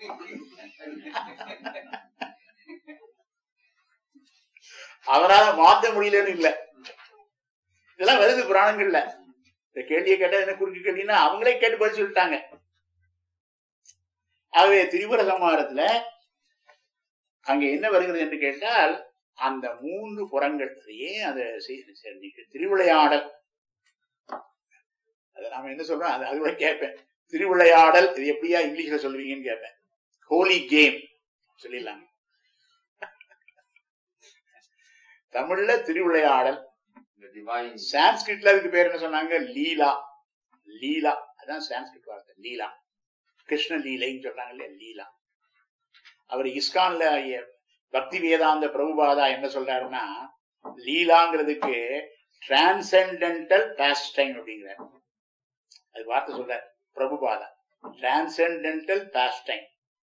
அவரால் மாற்ற முடியலன்னு இல்ல. இதெல்லாம் வருது புராணங்கள்ல. இந்த கேள்வியை கேட்டா என்ன குறுக்கு கேள்வின்னா அவங்களே கேட்டு பதில் சொல்லிட்டாங்க. ஆகவே திரிபுர சம்ஹாரத்துல அங்க என்ன வருகிறது என்று கேட்டால், அந்த 3 புறங்கள் ஏன் அதை திருவிளையாடல், அதை நாம என்ன சொல்றோம், அது கூட கேட்பேன். திருவிளையாடல் இது எப்படியா இங்கிலீஷ்ல சொல்லுவீங்கன்னு கேட்பேன். ஹோலி கேம் சொல்லிடலாங்க. தமிழ்ல திருவிளையாடல், சான்ஸ்கிரிட்ல அதுக்கு பேர் என்ன சொன்னாங்க, லீலா. லீலா அதான் சான்ஸ்கிரிட் வார்த்தை, லீலா. கிருஷ்ண லீலைன்னு சொல்றாங்க இல்லையா, லீலா. அவர் இஸ்கான்ல பக்தி வேதாந்த பிரபுபாதா என்ன சொல்றாருன்னா, லீலாங்கிறதுக்கு டிரான்சென்டென்டல் பாஸ்டைம் அப்படிங்கிறார். அது வார்த்தை சொல்றார் பிரபுபாதா, டிரான்சென்டென்டல் பாஸ்டைம்.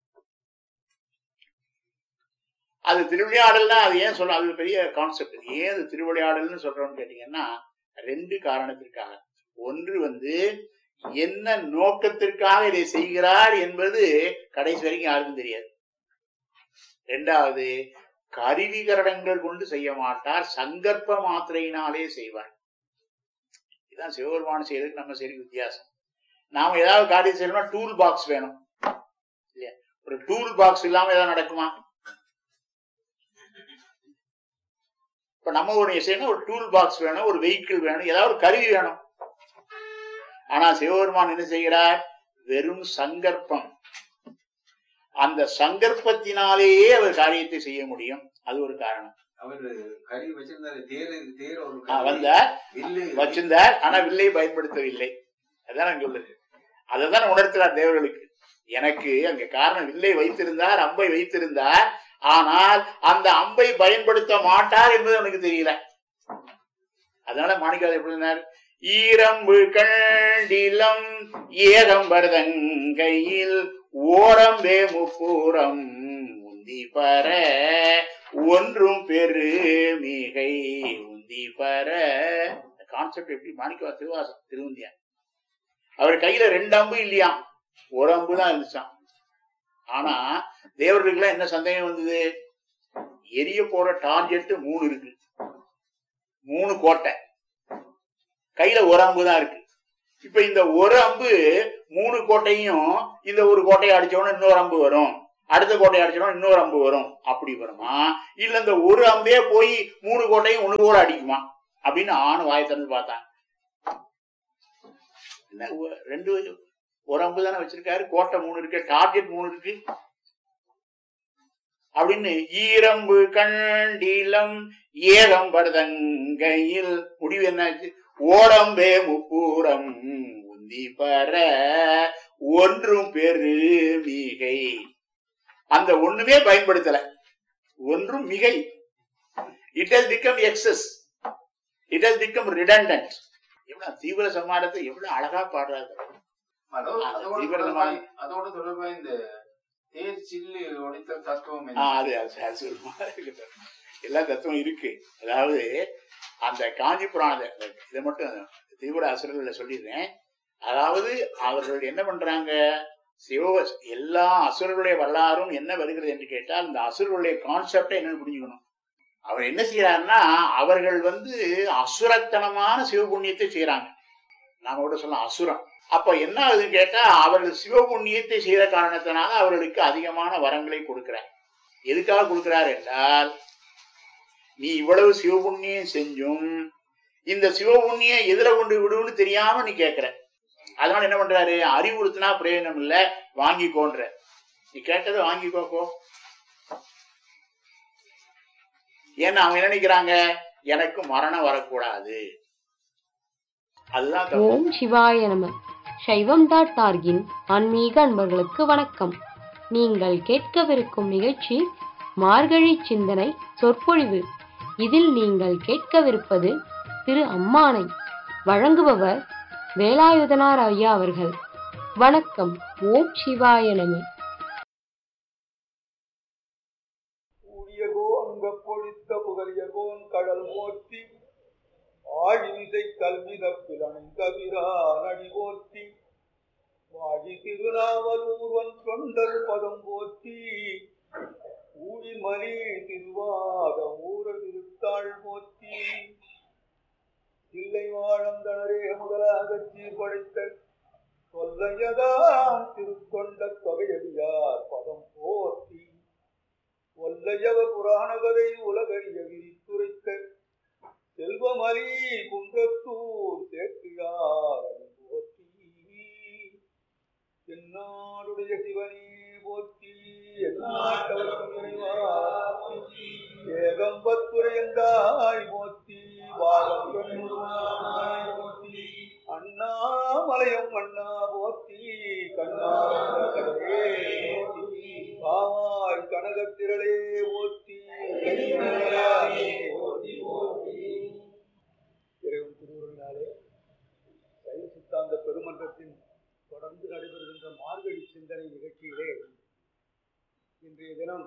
அது திருவிளையாடல்னா அது ஏன் சொல்ல, அது பெரிய கான்செப்ட். ஏன் அது திருவிளையாடல்னு சொல்றோம்னு கேட்டீங்கன்னா 2 காரணத்திற்காக. ஒன்று என்ன நோக்கத்திற்காக இதை செய்கிறார் என்பது கடைசி வரைக்கும் யாருக்கும் தெரியாது. 2வது, கருவிகரணங்கள் கொண்டு செய்ய மாட்டார், சங்கற்ப மாத்திரையினாலே செய்வார். இதுதான் சிவபெருமான் செய்யறதுக்கு நம்ம செய்யறதுக்கு வித்தியாசம். நாம ஏதாவது காரியம் செய்யணும்னா டூல் பாக்ஸ் வேணும் இல்லையா? ஒரு டூல் பாக்ஸ் இல்லாம ஏதாவது நடக்குமா? இப்ப நம்ம ஒரு செய்யணும், ஒரு டூல் பாக்ஸ் வேணும், ஒரு வெஹிக்கிள் வேணும், ஏதாவது ஒரு கருவி வேணும். ஆனா சிவபெருமான் என்ன செய்கிறார், வெறும் சங்கற்பம். அந்த சங்கற்பத்தினாலேயே அவர் காரியத்தை செய்ய முடியும். அது ஒரு காரணம். வச்சிருந்தார், ஆனா வில்லை பயன்படுத்தவில்லை. அதான் அங்க உள்ளது. அதான் உணர்த்துறார் தேவர்களுக்கு. எனக்கு அங்க காரணம், வில்லை வைத்திருந்தார், அம்பை வைத்திருந்தார், ஆனால் அந்த அம்பை பயன்படுத்த மாட்டார் என்பது அவனுக்கு தெரியல. அதனால மாணிக்காத எப்படி இருந்தார், ஈரம்பு கண்டிலம் ஏகம்பரதங்கையில் ஓரம்பே முப்பூரம் உந்தி பர ஒன்றும் பெரு மிகை உந்தி பர. கான்செப்ட் எப்படி மாணிக்கவா திருவாசம் திருவந்தியா, அவர் கையில 2 அம்பு இல்லையா, ஒரு அம்பு தான் இருந்துச்சான். ஆனா தேவர்களுக்கு என்ன சந்தேகம் வந்தது, எரிய போற டார்கெட் 3 இருக்கு, 3 கோட்டை, கையில ஒரு அம்பு தான் இருக்கு. இப்ப இந்த ஒரு அம்பு 3 கோட்டையும், இந்த ஒரு கோட்டையை அடிச்சோன்னு இன்னொரு அம்பு வரும், அடுத்த கோட்டையை அடிச்சோன்னு இன்னொரு அம்பு வரும், அப்படி வருமா? இல்ல இந்த ஒரு அம்பே போய் 3 கோட்டையும் ஒண்ணு போல அடிக்குமா அப்படின்னு ஆணு வாயை திறந்து பார்த்தான். என்ன 2 ஒரு அம்பு தானே வச்சிருக்காரு, கோட்டை 3 இருக்கு, டார்கெட் 3 இருக்கு அப்படின்னு. ஈரம்பு கண்டிலம் ஏகம்பரதங்கையில் முடிவு என்னாச்சு, ஓரம்பே முப்பூரம் உந்தி பர ஒன்றும் பெரு மிகை. அந்த ஒண்ணுமே பயன்படுத்தல, ஒன்றும் மிகை. It has become excess, it has become redundant. எவ்வளவு தீவிர சமாரத்தை எவ்வளவு அழகா பாடுறாரு. அதோட தொடர்பா இந்த தேர் சில்லு ஒடித்தல் தத்துவம், எல்லா தத்துவம் இருக்கு. அதாவது அந்த காஞ்சி புராணத்தை இதை மட்டும் தீவிர அசுரர்கள சொல்லிடுறேன். அதாவது அவர்கள் என்ன பண்றாங்க, எல்லா அசுரர்களுடைய வரலாறும் என்ன வருகிறது என்று கேட்டால், இந்த அசுரர்களுடைய கான்செப்டை என்னன்னு புரிஞ்சுக்கணும். அவர் என்ன செய்யறாருன்னா, அவர்கள் அசுரத்தனமான சிவபுண்ணியத்தை செய்யறாங்க. நாம கூட சொல்லலாம் அசுரம். அப்ப என்ன ஆகுதுன்னு கேட்டா, அவர்கள் சிவபுண்ணியத்தை செய்த காரணத்தினால அவர்களுக்கு அதிகமான வரங்களை கொடுக்கிறார். எதுக்காக கொடுக்கிறார் என்றால், நீ இவ்வளவு சிவபுண்ணியம் செஞ்சும் இந்த சிவபுண்ணியம் எதிர கொண்டு விடுன்னு தெரியாம நீ கேட்கிற. அதனால என்ன பண்றாரு, அறிவுறுத்தினா பிரயோஜனம் இல்ல, வாங்கிக்கோன்ற. நீ கேட்டதை வாங்கிக்கோக்கோ. ஏன்னா அவங்க என்ன நினைக்கிறாங்க, எனக்கு மரணம் வரக்கூடாது. அதுதான். ஓம் சிவாய நம. சைவம்.org-இன் ஆன்மீக அன்பர்களுக்கு வணக்கம். நீங்கள் கேட்கவிருக்கும் நிகழ்ச்சி மார்கழி சிந்தனை சொற்பொழிவு. இதில் நீங்கள் கேட்கவிருப்பது திரு அம்மானை. வழங்குபவர் வேலாயுதனார் ஐயா அவர்கள். வணக்கம். ஓம் சிவாய நம. ஊழியகோ அங்க பொழித்த புகழியகோ கடல் போற்றி ஆழிமிசை கல்வி தப்பிலணிந்தபிரானடி போற்றி வாழி திருநாவலூர்வன் தொண்டர் பதம் போற்றி ஊழிமணி திருவாத ஊர திருத்தாள் போற்றி இல்லை வாழந்தனரே முதலாக சீர்படைத்த தொல்லையதான் திருத்தொண்ட தொகையடியார் பதம் போற்றி ஒல்லையவ புராண கதை உலகறிய விரித்துரைத்த செல்வமலி குன்றத்தூர் சேர்க்கிறார் போற்றி என்னாடுடைய சிவனே போற்றி எந்நாட்டவர்க்கும் இறைவா ஏகம்பத்துரையந்தாய் போற்றி வாழம் போற்றி அண்ணாமலையம் அண்ணா போற்றி கண்ணாரே பாவாய் கனகத்திரளே போற்றி இறைவன் திருவுருளினாலே சைவ சித்தாந்த பெருமன்றத்தின் தொடர்ந்து நடைபெறுகின்ற மார்கழி சிந்தனை நிகழ்ச்சியிலே இன்றைய தினம்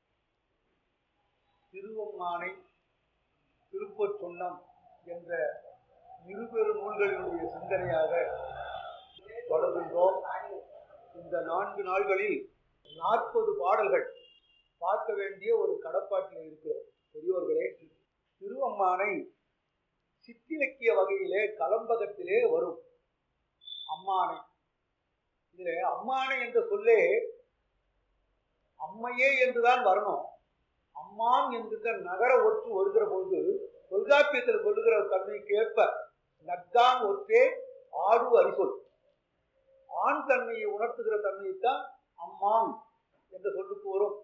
திருவம்மானை திருப்பொற்சொன்னம் என்ற இருபெரு நூல்களினுடைய சிந்தனையாக தொடர்கின்றோம். இந்த 4 நாள்களில் 40 பாடல்கள் பார்க்க வேண்டிய ஒரு கடப்பாட்டில் இருக்கிறோம். பெரியோர்களே, திருவம்மானை சிற்றிலக்கிய வகையிலே கலம்பகத்திலே வரும் அம்மானை. இதிலே அம்மானை என்ற சொல்லே அம்மையே என்றுதான் வரணும். அம்மான் என்கின்ற நகர ஒற்று வருகிற பொழுது தொல்காப்பியத்தில் கொள்ளுகிற தன்மைக்கேற்ப நக்கான் ஒற்றே ஆடு அரிசொல், ஆண் தன்மையை உணர்த்துகிற தன்மையைத்தான் அம்மான் என்ற சொல்லுக்கு வரும்.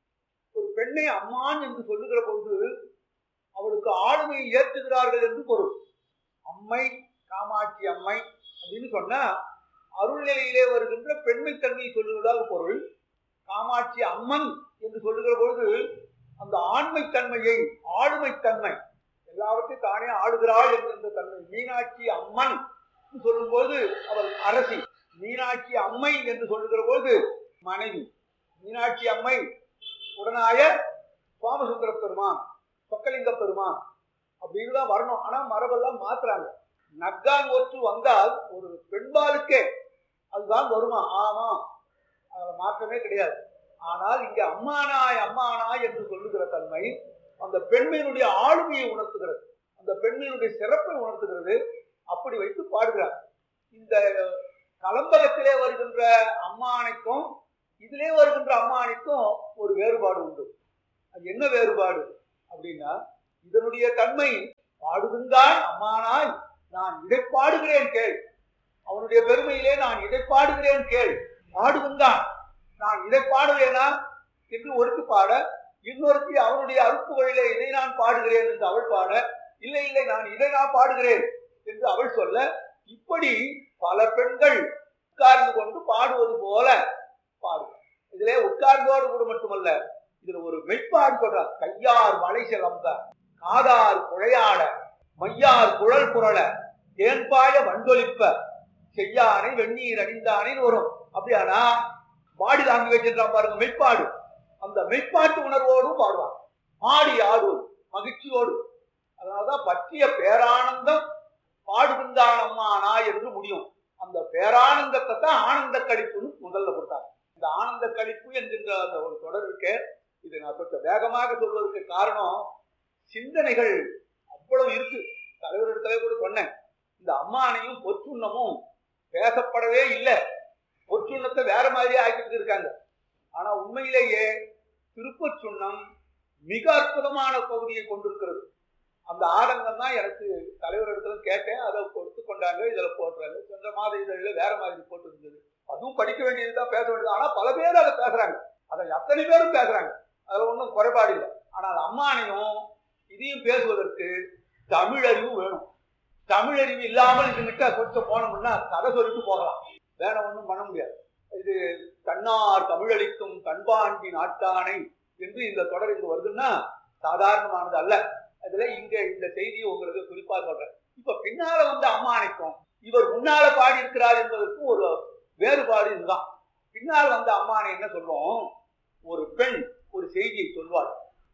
ஒரு பெண்ணை அம்மான் என்று சொல்லுகிற பொழுது அவளுக்கு ஆளுமையை ஏற்றுகிறார்கள் என்று பொருள். அம்மை, காமாட்சி அம்மை அப்படின்னு சொன்னா அருள்நிலையிலே வருகின்ற பெண்மை தன்மையை சொல்லுவதாக பொருள். காமாட்சி அம்மன் என்று சொல்லுகிற பொழுது அந்த ஆண்மைத்தன்மையை, ஆளுமைத்தன்மை, எல்லாவற்றையும் தானே ஆளுகிறாள் என்கின்ற தன்மை. மீனாட்சி அம்மன் சொல்லும்போது அவள் அரசி, மீனாட்சி அம்மை என்று சொல்லுகிற போது மனைவி. மீனாட்சி அம்மை உடனாய சுவாமசுந்தர பெருமான், சொக்கலிங்க பெருமான் அப்படின்னு தான் வரணும். ஆனா மரபெல்லாம் மாத்துறாங்க. நக்கான் ஒற்று வந்தால் ஒரு பெண்பாலுக்கே அதுதான் வருமா? ஆமா, அதுல மாற்றமே கிடையாது. ஆனால் இங்க அம்மானாய் அம்மானாய் என்று சொல்லுகிற தன்மை அந்த பெண்மையினுடைய ஆளுமையை உணர்த்துகிறது, அந்த பெண்மையினுடைய சிறப்பை உணர்த்துகிறது. அப்படி வைத்து பாடுகிறார். இந்த கலம்பகத்திலே வருகின்ற அம்மானைக்கும் இதிலே வருகின்ற அம்மானைக்கும் ஒரு வேறுபாடு உண்டு. அது என்ன வேறுபாடு அப்படின்னா, இதனுடைய தன்மை பாடுகின்றான் அம்மானாய் நான் இதை பாடுகிறேன் கேள், அவனுடைய பெருமையிலே நான் இதை பாடுகிறேன் கேள். பாடுகின்றான், நான் இதை பாடுவேனா என்று ஒருத்தி பாட, இன்னொருத்தி அவனுடைய அருப்புகளிலே இதை நான் பாடுகிறேன் என்று அவள் பாட, இல்லை இல்லை நான் இதை நான் பாடுகிறேன் என்று அவள் சொல்ல, இப்படி பல பெண்கள் உட்கார்ந்து கொண்டு பாடுவது போல பாடுவார். இதிலே உட்கார்ந்தோடு கூட மட்டுமல்ல, இதுல ஒரு மெய்ப்பாடு சொல்றார். கையார் மலை சிலம்ப, காதார் குழையாட, மையார் குழல் புரள, தேன்பாய வண்டொலிப்ப, செய்யானை வெந்நீர் அணிந்தானேன்னு வரும். அப்படியானா பாடி தாங்கி வச்சிருக்கான் பாருங்க மெய்ப்பாடு. அந்த மெய்ப்பாட்டு உணர்வோடும் பாடுவான், ஆடி ஆடுவோம் மகிழ்ச்சியோடு. அதனால்தான் பற்றிய பேரானந்தம் பாடுகின்றான் அம்மானா என்று முடியும். அந்த பேரானந்தத்தை தான் ஆனந்த கழிப்புன்னு முதல்ல கொடுத்தாங்க. இந்த ஆனந்த கழிப்பு என்கின்ற அந்த ஒரு தொடர் இருக்க, இதை நான் கொஞ்சம் வேகமாக சொல்வதற்கு காரணம், சிந்தனைகள் அவ்வளவு இருக்கு. தலைவரிடத்திலே கூட சொன்னேன், இந்த அம்மானையும் பொற்சுண்ணமும் பேசப்படவே இல்லை. பொற்சுண்ணத்தை வேற மாதிரியே ஆக்கிட்டு இருக்காங்க. ஆனா உண்மையிலேயே திருப்பொற்சுண்ணம் மிக அற்புதமான பகுதியை கொண்டிருக்கிறது. அந்த ஆதங்கம் தான் எனக்கு தலைவர் இடத்துல கேட்டேன், அதை ஒத்துக்கொண்டாங்க. இதுல போடுறாங்க. சென்ற மாத இதழில் வேற மாதிரி போட்டு இருந்தது. அதுவும் படிக்க வேண்டியதுதான், பேச வேண்டியது. ஆனா பல பேர் அதை பேசுறாங்க, அதை அத்தனை பேரும் பேசுறாங்க. அதுல ஒன்றும் குறைபாடு இல்லை. ஆனால் அம்மானையும் இதையும் பேசுவதற்கு தமிழறிவு வேணும். தமிழறிவு இல்லாமல் இதுகிட்ட கொஞ்சம் போனோம்னா கதை சொல்லிட்டு போகலாம், வேற ஒன்றும் பண்ண முடியாது. இது கண்ணார் தமிழளிக்கும் கண்பாண்டி நாட்டானை என்று இந்த தொடர் இங்கு வருதுன்னா சாதாரணமானது அல்ல. அதுல இங்க இந்த செய்தியை உங்களுக்கு குறிப்பா சொல்றேன். இப்ப பின்னால வந்த அம்மானைக்கும் இவர் முன்னால பாடி இருக்கிறார் என்பதற்கு ஒரு வேறுபாடு இதுதான். பின்னால் வந்த அம்மானை என்ன சொல்லுவோம், ஒரு பெண் ஒரு செய்தியை சொல்வார்.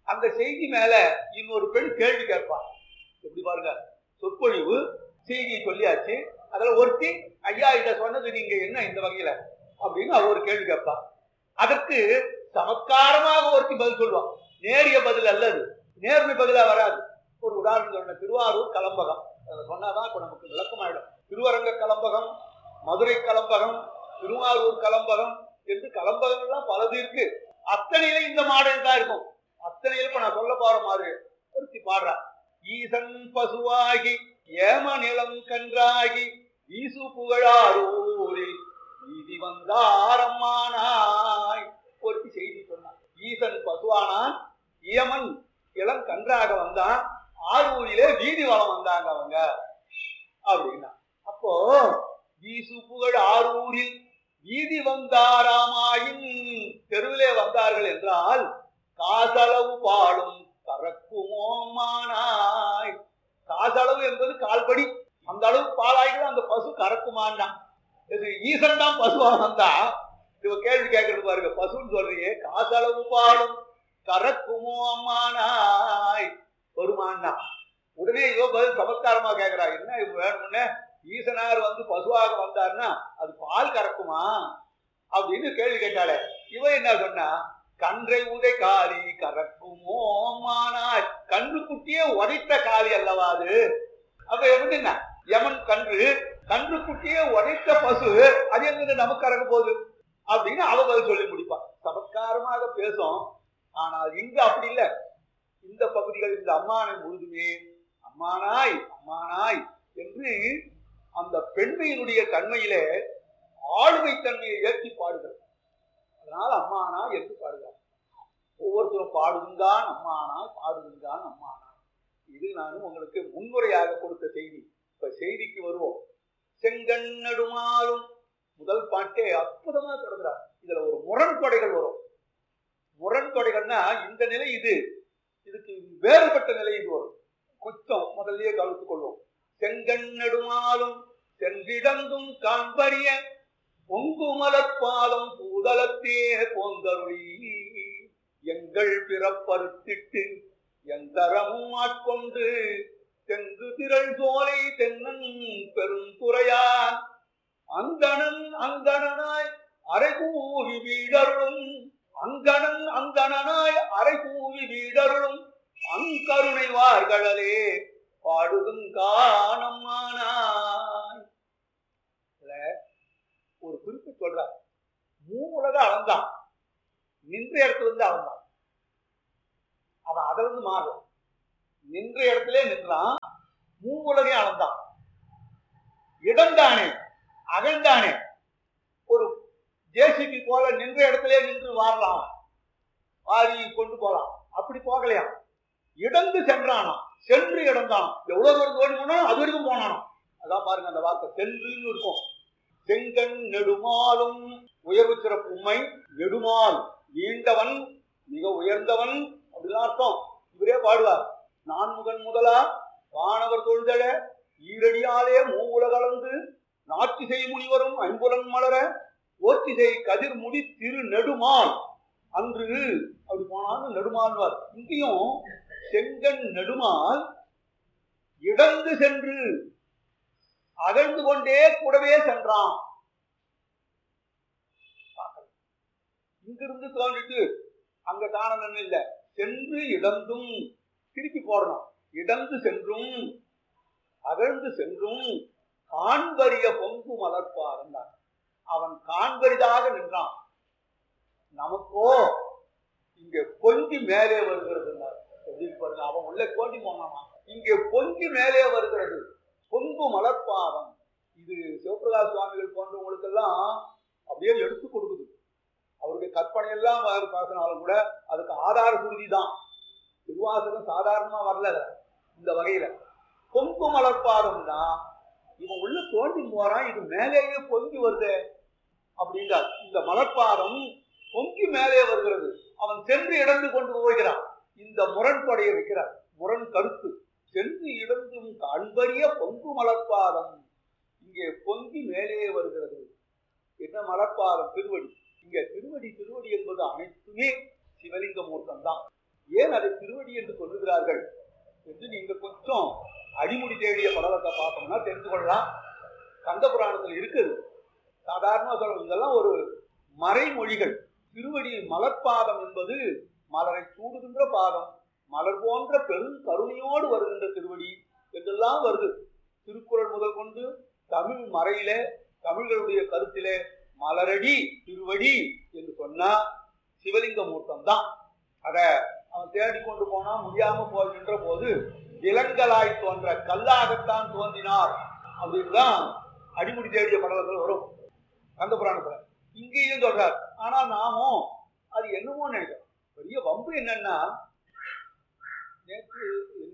அந்த செய்தி மேல இன்னொரு பெண் கேள்வி கேட்பான். எப்படி பாருங்க, சொற்பொழிவு செய்தியை சொல்லியாச்சு, அதுல ஒருத்தி ஐயா இத சொன்னது நீங்க என்ன இந்த வகையில அப்படின்னு அவ ஒரு கேள்வி கேட்பா. அதற்கு சமத்காரமாக ஒருத்தி பதில் சொல்லுவான். நேரிய பதில் அல்லது நேர்மை பதிலா வராது. ஒரு உதாரணம் சொன்ன, திருவாரூர் கலம்பகம் அதை சொன்னாதான் இப்ப நமக்கு விளக்கமாயிடும். திருவரங்க கலம்பகம், மதுரை கலம்பகம், திருவாரூர் கலம்பகம் என்று கலம்பகம் எல்லாம் பலது இருக்கு. அத்தனையில இந்த மாடல் தான் இருக்கும். அத்தனையில இப்ப நான் சொல்ல போற மாதிரி ஒருத்தி பாடுறா. ஈசன் பசுவாகி ஏம நிலம் கன்றாகி ஈசு புகழாரூரில் வீதி வந்தாரம்மானாய் ஒருத்தி செய்தி சொன்னான். ஈசன் பசுவானான், ஏமன் இளம் கன்றாக வந்தான், ஆரூரிலே வீதி வளம் வந்தாங்க அவங்க அப்படின்னா. அப்போ ஈசு புகழ் ஆரூரில் வீதி வந்தாராமாயின் தெருவிலே வந்தார்கள் என்றால் காசளவு பாடும் கறக்குமோமானாய். காசளவு என்பது கால்படி, அந்த அளவு பாலாய்க்கு அந்த பசு கறக்குமான். இது ஈசன் தான் பசுவா வந்தா இவ கேள்வி கேட்கறது பாருங்க, பசுன்னு சொல்றியே, காசளவு பாடும் கறக்குமோ அம்மானாய் வருமானா. உடனே இவ பதில் சமத்காரமா கேட்கிறா, என்ன இவ வேணும்னு, ஈசனார் வந்து பசுவாக வந்தாருன்னா அது பால் கறக்குமா அப்படின்னு கேள்வி கேட்டாலே. இவ என்ன சொன்னா, கன்றை உதை காலி கறக்குமோ அம்மானாய். கன்று குட்டியே உதைத்த காலி அல்லவா அது. அப்ப எப்படி என்ன யமன் கன்று, கன்று குட்டியே உதைத்த பசு, அது எங்க நமக்கு கறக்க போகுது அப்படின்னு அவ பதில் சொல்லி முடிப்பா. சமத்காரமாக பேசும். ஆனால் இங்க அப்படி இல்லை. இந்த பகுதிகள் இந்த அம்மானை முழுதுமே அம்மானாய் அம்மானாய் என்று அந்த பெண்மையினுடைய தன்மையிலே ஆளுமை தன்மையை ஏற்றி பாடுகிறது. அதனால அம்மானா என்று பாடுகிறார். ஒவ்வொருத்தரும் பாடுகின்றான் அம்மானாய், பாடுகின்றான் அம்மானாய். இது நானும் உங்களுக்கு முன்னுரையாக கொடுத்த செய்தி. இப்ப செய்திக்கு வருவோம். செங்கண் நெடுமாலும் முதல் பாட்டே அற்புதமா தொடங்குறார். இதுல ஒரு முரண்படைகள் வரும். முரண்படைகள்னா இந்த நிலை இது, இதுக்கு வேறுபட்ட நிலை இது வரும். கொஞ்சம் முதல்லயே கவனித்துக் கொள்வோம். செங்கண் நெடுமாலும் சென்றிடந்தும் காண்பறிய பொங்குமலப்பாலம் பூதலத்தே போந்தருளி எங்கள் பிறப்பறுத்திட்டு எந்தரமும் ஆட்கொண்டு தெங்கு திரள் சோலை தென்னன் பெருந்துறையான் அந்தணன் அந்தணனாய் அரைகூவி வீடருளும் அங்கணன் அந்தணனாய் அரைகூவி வீடருளும் அங்கருணைவார்களே பாடுதுங்கானம்மானாய். ஒரு குறிப்பு சொல்றார். மூவுலக அளந்தான், நின்ற இடத்துல இருந்து அளந்தான். அவன் அதுல இருந்து மாறும். நின்ற இடத்துல நின்றான், மூவுலகை அளந்தான். இடம்தானே, அகழ்ந்தானே. ஒரு ஜேசிபி போல நின்ற இடத்துல நின்று வாரலாம், வாரி கொண்டு போலாம். அப்படி போகலையா, இடந்து சென்றானா, சென்று இடம்தான். எவ்வளவு தூரம் ஓடி போனாலும் அது வரைக்கும் போனானா. அதான் பாருங்க அந்த வார்த்தை சென்றுன்னு இருக்கும். செங்கண் நெடுமாலும் உயர்வு சிறப்பு உண்மை. நெடுமால் நீண்டவன், மிக உயர்ந்தவன் அப்படிலாம் அர்த்தம். இவரே பாடுவார். நான்முகன் முதலா வானவர் தொழுதல ஈரடியாலே மூவுலகலந்து நாட்டிசை முனிவரும் ஐம்புலன் மலர ஓட்டிசை கதிர் முடி திரு நெடுமால் அன்று அப்படி போனாலும் நெடுமால்வார். இங்கேயும் செங்கண் நெடுமால் இடந்து சென்று அகழ்ந்து கொண்டே கூடவே சென்றான். இங்கிருந்து தோன்றிட்டு அங்க காணலன்னு இல்ல, சென்று இடந்தும் திருப்பி போடணும். இடந்து சென்றும் அகழ்ந்து சென்றும் காண்பரிய பொங்கு மலர்ப்பார். அவன் காண்பரிதாக நின்றான். நமக்கோ இங்க பொங்கி மேலே வருகிறது. பாருங்க, அவன் உள்ள கோண்டி போனாமா, இங்கே பொங்கி மேலே வருகிறது பொங்கு மலர்பாதம். இது சிவபிரகாஷ் சுவாமிகள் போன்றவங்களுக்கெல்லாம் அப்படியே எடுத்து கொடுக்குது. அவருடைய கற்பனை எல்லாம் பார்க்கனாலும் கூட அதுக்கு ஆதார சுருதி தான். திருவாசகம் சாதாரணமா வரல இந்த வகையில. பொங்கு மலர்பாதம்னா இவன் உள்ள தோண்டி போறான், இது மேலேயே பொங்கி வருது அப்படின்றார். இந்த மலர்பாதம் பொங்கி மேலே வருகிறது, அவன் சென்று இடந்து கொண்டு போகிறான். இந்த முரண்படையை வைக்கிறார். முரண் கருத்து. சென்று இடந்தும் காண்பரிய பொங்கு மலர்பாதம், இங்கே பொங்கி மேலே வருகிறது. என்ன மலர்பாதம்? திருவடி. இங்க திருவடி, திருவடி என்பது அனைத்துமே சிவலிங்க மூர்த்தம் தான். ஏன் அதை திருவடி என்று சொல்லுகிறார்கள் என்று நீங்க கொஞ்சம் அடிமுடி தேடிய படலத்தை பார்த்தோம்னா தெரிந்து கொள்ளலாம். கந்த புராணத்தில் இருக்குது. சாதாரண சொல்ல இதெல்லாம் ஒரு மறைமொழிகள். திருவடி மலர்பாதம் என்பது மலரை சூடுகின்ற பாதம், மலர் போன்ற பெரும் கருணையோடு வருகின்ற திருவடி என்றெல்லாம் வருது. திருக்குறள் முதல் கொண்டு தமிழ் மறையில தமிழருடைய கருத்திலே மலரடி திருவடி என்று சொன்னா சிவலிங்க மூர்த்தம் தான். அத அவன் தேடிக்கொண்டு போனா முடியாம போகின்ற போது இளங்கலாய் தோன்ற கல்லாகத்தான் தோன்றினார் அப்படின்தான் அடிமுடி தேடிய படலத்தில் வரும் கந்த புராணத்துல. இங்கேயும் சொல்றார். ஆனா நாமும் அது என்னமோ நினைக்கிறோம். பெரிய வம்பு என்னன்னா, நேற்று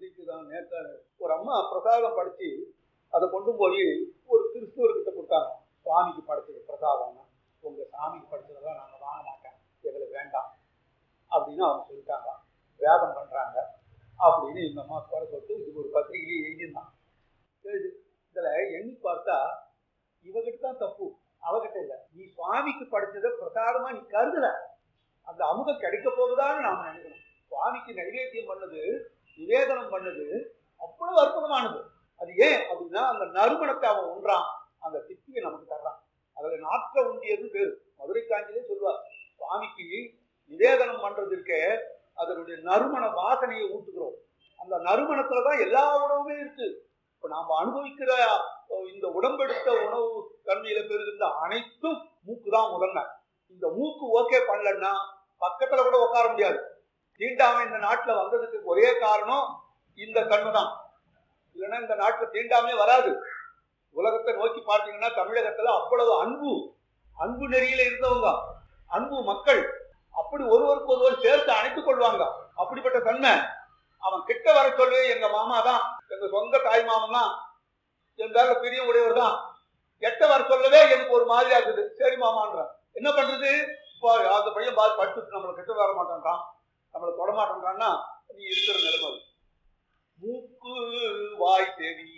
ஒரு அம்மா பிரசாதம் படிச்சு அதை கொண்டு போய் ஒரு கிறிஸ்துவர்கிட்ட கொடுத்தாங்க. சுவாமிக்கு படைச்சது பிரசாதம்னா, உங்க சாமிக்கு படைச்சதெல்லாம் நாங்க வாங்க மாட்டோம், எங்களுக்கு வேண்டாம் அப்படின்னு அவங்க சொல்லிட்டாங்க. வேதம் பண்றாங்க அப்படின்னு இந்த அம்மா குறை சொல்லிட்டு இதுக்கு ஒரு பத்திரிகையிலேயே எழுதியிருந்தான். இதுல எண்ணி பார்த்தா இவகிட்ட தான் தப்பு, அவகிட்ட இல்லை. நீ சுவாமிக்கு படைச்சதை பிரசாதமா நீ கருதல, அந்த அமுதம் கிடைக்க போகுதான்னு நாம நினைக்கணும். சுவாமிக்கு நைவேத்தியம் பண்ணது, நிவேதனம் பண்ணது அவ்வளவு அற்புதமானது. அது ஏன் அப்படின்னா அந்த நறுமணத்தை அவன் உண்றான், அந்த திப்பியை நமக்கு தர்றான். அதுல நாற்ற உண்டியது பேரு. மதுரை காஞ்சிலே சொல்லுவார், சுவாமிக்கு நிவேதனம் பண்றதுக்கு அதனுடைய நறுமண வாசனையை ஊட்டுகிறோம். அந்த நறுமணத்துலதான் எல்லா உணவுமே இருக்கு. இப்ப நாம அனுபவிக்கிற இந்த உடம்பெடுத்த உணவு தன்மையில பெறுகின்ற அனைத்தும் மூக்கு தான் முதன்மை. இந்த மூக்கு ஓகே பண்ணலன்னா பக்கத்துல கூட உட்கார முடியாது. தீண்டாமை இந்த நாட்டுல வந்ததுக்கு ஒரே காரணம் இந்த கண்ணு தான். இல்லைன்னா இந்த நாட்டுல தீண்டாமே வராது. உலகத்தை நோக்கி பார்த்தீங்கன்னா தமிழகத்துல அவ்வளவு அன்பு நெறியில இருந்தவங்க, அன்பு மக்கள், அப்படி ஒருவருக்கு ஒருவர் சேர்த்து அணைத்துக் கொள்வாங்க. அப்படிப்பட்ட தன்மை. அவன் கிட்ட வர சொல்லு, எங்க மாமா தான், எங்க சொந்த தாய் மாமன் தான், எங்க பெரிய உடையவர் தான், எட்ட வர சொல்லவே எனக்கு ஒரு மாதிரியா இருக்குது. சரி மாமான்றான். என்ன பண்றது? இப்போ அந்த பையன் பாதி படிச்சுட்டு நம்மளை கிட்ட வர மாட்டேன்றான், நம்மளை தொட மாட்டேன்றான்னா நீ இருக்கிற நிலைமை. மூக்கு வாய் செவி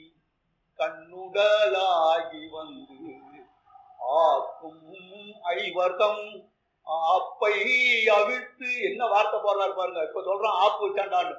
கண்ணுடலாகி வந்து ஆக்கும் ஐவர்தம் ஆப்பை அவிழ்த்து. என்ன வார்த்தை போடுறாரு பாருங்க. இப்ப சொல்றான் ஆப்பு வச்சாண்டான்னு,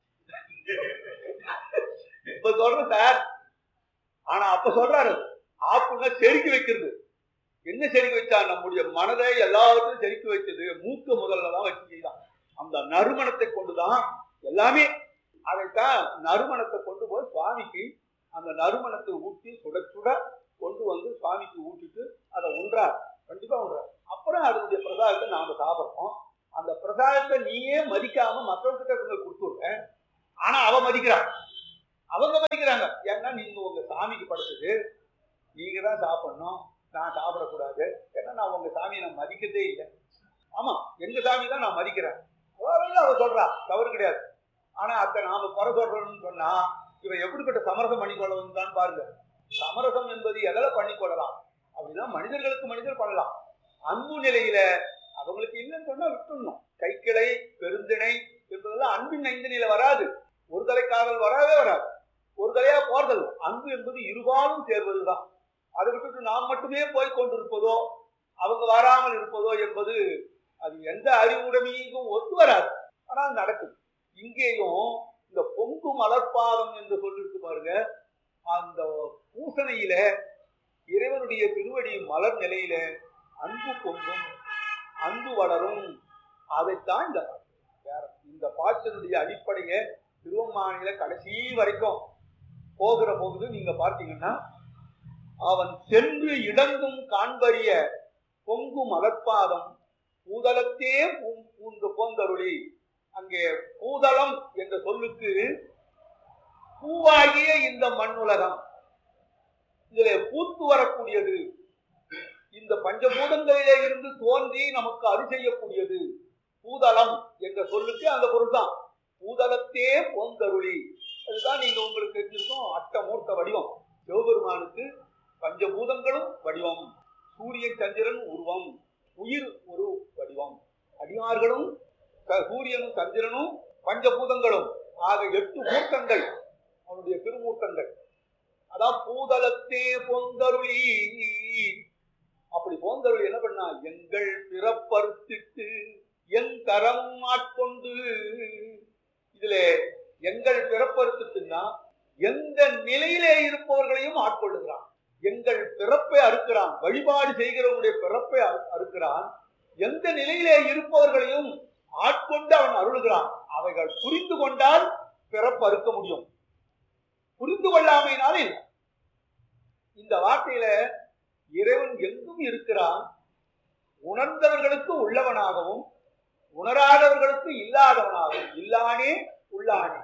இப்ப சொல்றேன் சார். ஆனா அப்ப சொல்றாரு ஆப்புன்னா செருக்கி வைக்கிறது. என்ன செருக்கி வச்சா? நம்முடைய மனதை எல்லாத்தையும் செருக்கி வைத்தது மூக்க முதல்லதான் வச்சு செய்தான். அந்த நறுமணத்தை கொண்டுதான் எல்லாமே. அதைத்தான் நறுமணத்தை கொண்டு போய் சுவாமிக்கு அந்த நறுமணத்தை ஊட்டி சுட சுட கொண்டு வந்து சுவாமிக்கு ஊட்டிட்டு அதை உண்றார். கண்டிப்பா உண்றார். அப்புறம் அதனுடைய பிரசாதத்தை நாம சாப்பிடுறோம். அந்த பிரசாதத்தை நீயே மதிக்காம மற்றவர்கிட்ட கொடுத்துடுற. ஆனா அவ மதிக்கிறான், அவங்க மதிக்கிறாங்க. ஏன்னா நீங்க உங்க சாமிக்கு படைச்சது நீங்க தான் சாப்பிடணும், நான் சாப்பிடக்கூடாது. ஏன்னா நான் உங்க சாமியை நான் மதிக்கிறதே இல்லை. ஆமா, எங்க சாமி தான் நான் மதிக்கிறேன். அவ சொல்றா, தவறு கிடையாது. ஆனா அத்தை நாம குறை சொல்றோம்னு சொன்னா இவன் எப்படிப்பட்ட சமரசம் பண்ணிக்கொள்ளவும் தான் பாருங்க. சமரசம் என்பது எதில் பண்ணிக்கொள்ளலாம் அப்படின்னா மனிதர்களுக்கு மனிதர் பண்ணலாம். அன்பு நிலையில அவங்களுக்கு இல்லைன்னு சொன்னா விட்டுடணும். கைக்கிளை பெருந்திணை என்பதெல்லாம் அன்பின் ஐந்து நிலை வராது. ஒரு தலை காதல் வரவே வராது. ஒரு தலையா போர்தல். அன்பு என்பது இருபாலும் சேர்வதுதான். அதை விட்டுட்டு நாம் மட்டுமே போய் கொண்டிருப்பதோ அவங்க வராமல் இருப்பதோ என்பது அது எந்த அறிவுடைமையும் ஒத்து வராது. ஆனால் நடக்குது. இங்கேயும் இந்த பொங்கு மலர்பாதம் என்று சொல்லிருக்கு பாருங்க. அந்த பூசணையில இறைவனுடைய திருவடி மலர் நிலையில அன்பு பொங்கும், அன்பு வளரும். அதைத்தான் இந்த பாட்டினுடைய அடிப்படையை திருவம்மானில கடைசி வரைக்கும் போகிற போகுது. நீங்க பார்த்தீங்கன்னா அவன் சென்று இடங்கும் காண்பறிய பொங்கு மலர்பாதம் பூதலத்தே பூந்து போந்தருளி. அங்கே பூதலம் என்ற சொல்லுக்கு பூவாகிய இந்த மண்ணுலகம், இதிலே பூத்து வரக்கூடியது, இந்த பஞ்சபூதங்களிலே இருந்து தோன்றி நமக்கு அருள் செய்யக்கூடியது பூதலம் என்ற சொல்லுக்கு அந்த பொருள் தான். பூதலத்தே போந்தருளி. அதுதான் நீங்க உங்களுக்கு தெரிஞ்சிருக்கும் அட்டமூர்த்த வடிவம். சிவபெருமானுக்கு பஞ்சபூதங்களும் வடிவம், சூரியன் சந்திரன் உருவம், உயிர் ஒரு வடிவம், அடியார்களும் சூரியனும் சந்திரனும் பஞ்சபூதங்களும் ஆக 8 மூர்த்தங்கள் அவனுடைய திருமூர்த்தங்கள். அதான் பூதலத்தே போந்தருளி. அப்படி போந்தருளி என்ன பண்ணா? எங்கள் பிறப்பறுத்திட்டு என் தரம் ஆட்கொண்டு. இதுல எங்கள் பிறப்பறுத்துன்னா எந்த நிலையிலே இருப்பவர்களையும் ஆட்கொள்ளுகிறான். எங்கள் பிறப்பை அறுக்கிறான், வழிபாடு செய்கிறவனுடைய பிறப்பை அறுக்கிறான். எந்த நிலையிலே இருப்பவர்களையும் ஆட்கொண்டு அவன் அருளுகிறான். அவைகள் புரிந்து கொண்டால் பிறப்பு அறுக்க முடியும், புரிந்து கொள்ளாமையினாலே இல்லை. இந்த வார்த்தையில இறைவன் எங்கும் இருக்கிறான். உணர்ந்தவர்களுக்கு உள்ளவனாகவும் உணராதவர்களுக்கு இல்லாதவனாகவும். இல்லானே உள்ளானே.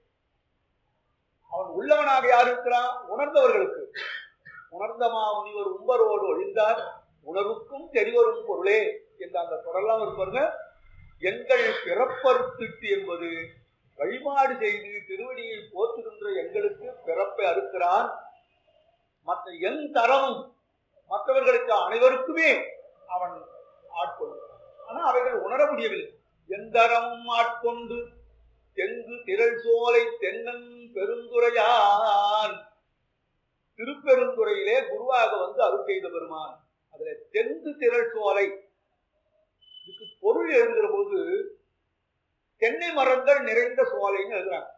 அவன் உள்ளவனாக யார் இருக்கிறான்? உணர்ந்தவர்களுக்கு. உணர்ந்தமா முனிவர் உம்பரோடு ஒழிந்தார் உணர்வுக்கும் தெரிவரும் பொருளே என்ற அந்த தொடரெல்லாம் இருப்பாருங்க. எங்கள் பிறப்பறுத்திட்டு என்பது வழிபாடு செய்து திருவடியை போற்றுகின்ற எங்களுக்கு பிறப்பை அறுக்கிறான். மற்ற என் தரமும் மற்றவர்களுக்கு அனைவருக்குமே அவன் ஆட்கொள்கிறான். ஆனா அவைகள் உணர முடியவில்லை. எந்தரமும் ஆட்கொண்டு தெங்கு திரள் சோலை தென்னன் பெருந்துரையான். திருப்பெருந்துறையிலே குருவாக வந்து அருள் செய்த பெருமான். அதுல தெங்கு திரள் சோலை இதுக்கு பொருள் எழுதுகிற போது தென்னை மரங்கள் நிறைந்த சோலைன்னு எழுதுறாங்க.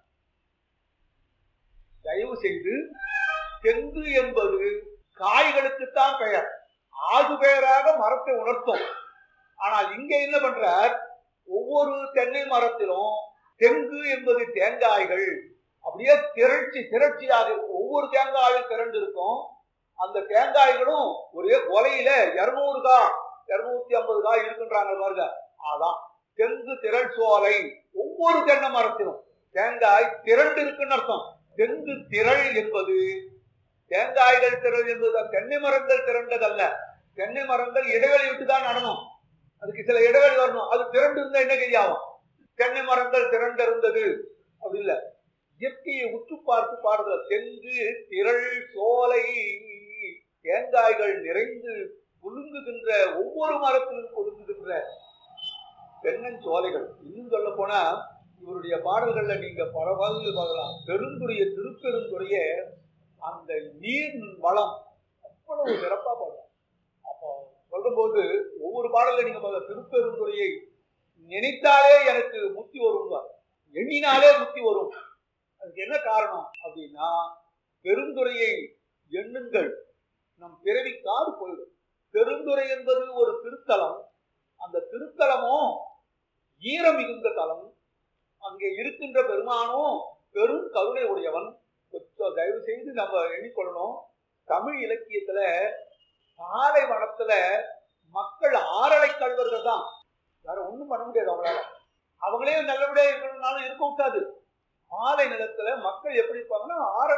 தயவு செய்து தெங்கு என்பது காய்களுக்குத்தான் பெயர், ஆகு பெயராக மரத்தை உணர்த்தும். ஆனால் இங்க என்ன பண்றார், ஒவ்வொரு தென்னை மரத்திலும் தெங்கு என்பது தேங்காய்கள் அப்படியே திரட்சியாக இருக்கும். ஒவ்வொரு தேங்காயும் திரண்டு இருக்கும். அந்த தேங்காய்களும் ஒரே கொலையில 200 காய் 250 காய் இருக்குன்றாங்க பாருங்க. அதான் தெங்கு திரள் சோலை. ஒவ்வொரு தென்னை மரத்திலும் தேங்காய் திரண்டு இருக்குன்னு அர்த்தம். தெங்கு திரள் என்பது தேங்காய்கள் திரள் என்பது தென்னை மரங்கள் திரண்டதல்ல. தென்னை மரங்கள் இடைவெளி விட்டுதான் நடணும், அதுக்கு சில இடைவெளி வரணும். அது திரண்டு இருந்தா என்ன கையாகும்? தென்னை மரங்கள் திரண்டு இருந்தது அப்படி இல்லை. இயற்கையை உற்று பார்த்து பாடுற தெங்கு திரள் சோலை. தேங்காய்கள் நிறைந்து குலுங்குகின்ற, ஒவ்வொரு மரத்திலும் குலுங்குகின்ற தென்னஞ்சோலைகள். இன்னும் சொல்ல போனா இவருடைய பாடல்கள்ல நீங்க பல பாடல்கள் பார்க்கலாம். பெருந்துறைய திருப்பெருந்துறைய அந்த நீர் வளம் அவ்வளவு சிறப்பா பாடலாம். அப்போ சொல்லும்போது ஒவ்வொரு பாடல்ல நீங்க பார்க்க திருப்பெருந்துறையை நினைத்தாலே எனக்கு முத்தி வரும், எண்ணினாலே முத்தி வரும். அதுக்கு என்ன காரணம் அப்படின்னா, பெருந்துறையை எண்ணுங்கள் நம் பிறவி காடு போயிடும். பெருந்துறை என்பது ஒரு திருத்தலம். அந்த திருத்தலமும் ஈரம் மிகுந்த தலம். அங்கே இருக்கின்ற பெருமானும் பெரும் கருணை உடையவன். தயவு செய்து நம்ம எண்ணிக்கொள்ளணும். தமிழ் இலக்கியத்துல பாலைவனத்துல மக்கள் ஆறலை கல்வர்கள் தான், வேற ஒண்ணும் பண்ண முடியாது அவங்களால. அவங்களே நல்லபடியா இருக்கணும்னாலும் இருக்க விட்டாது. பாலை நிலத்துல மக்கள் எப்படி இருப்பாங்கன்னா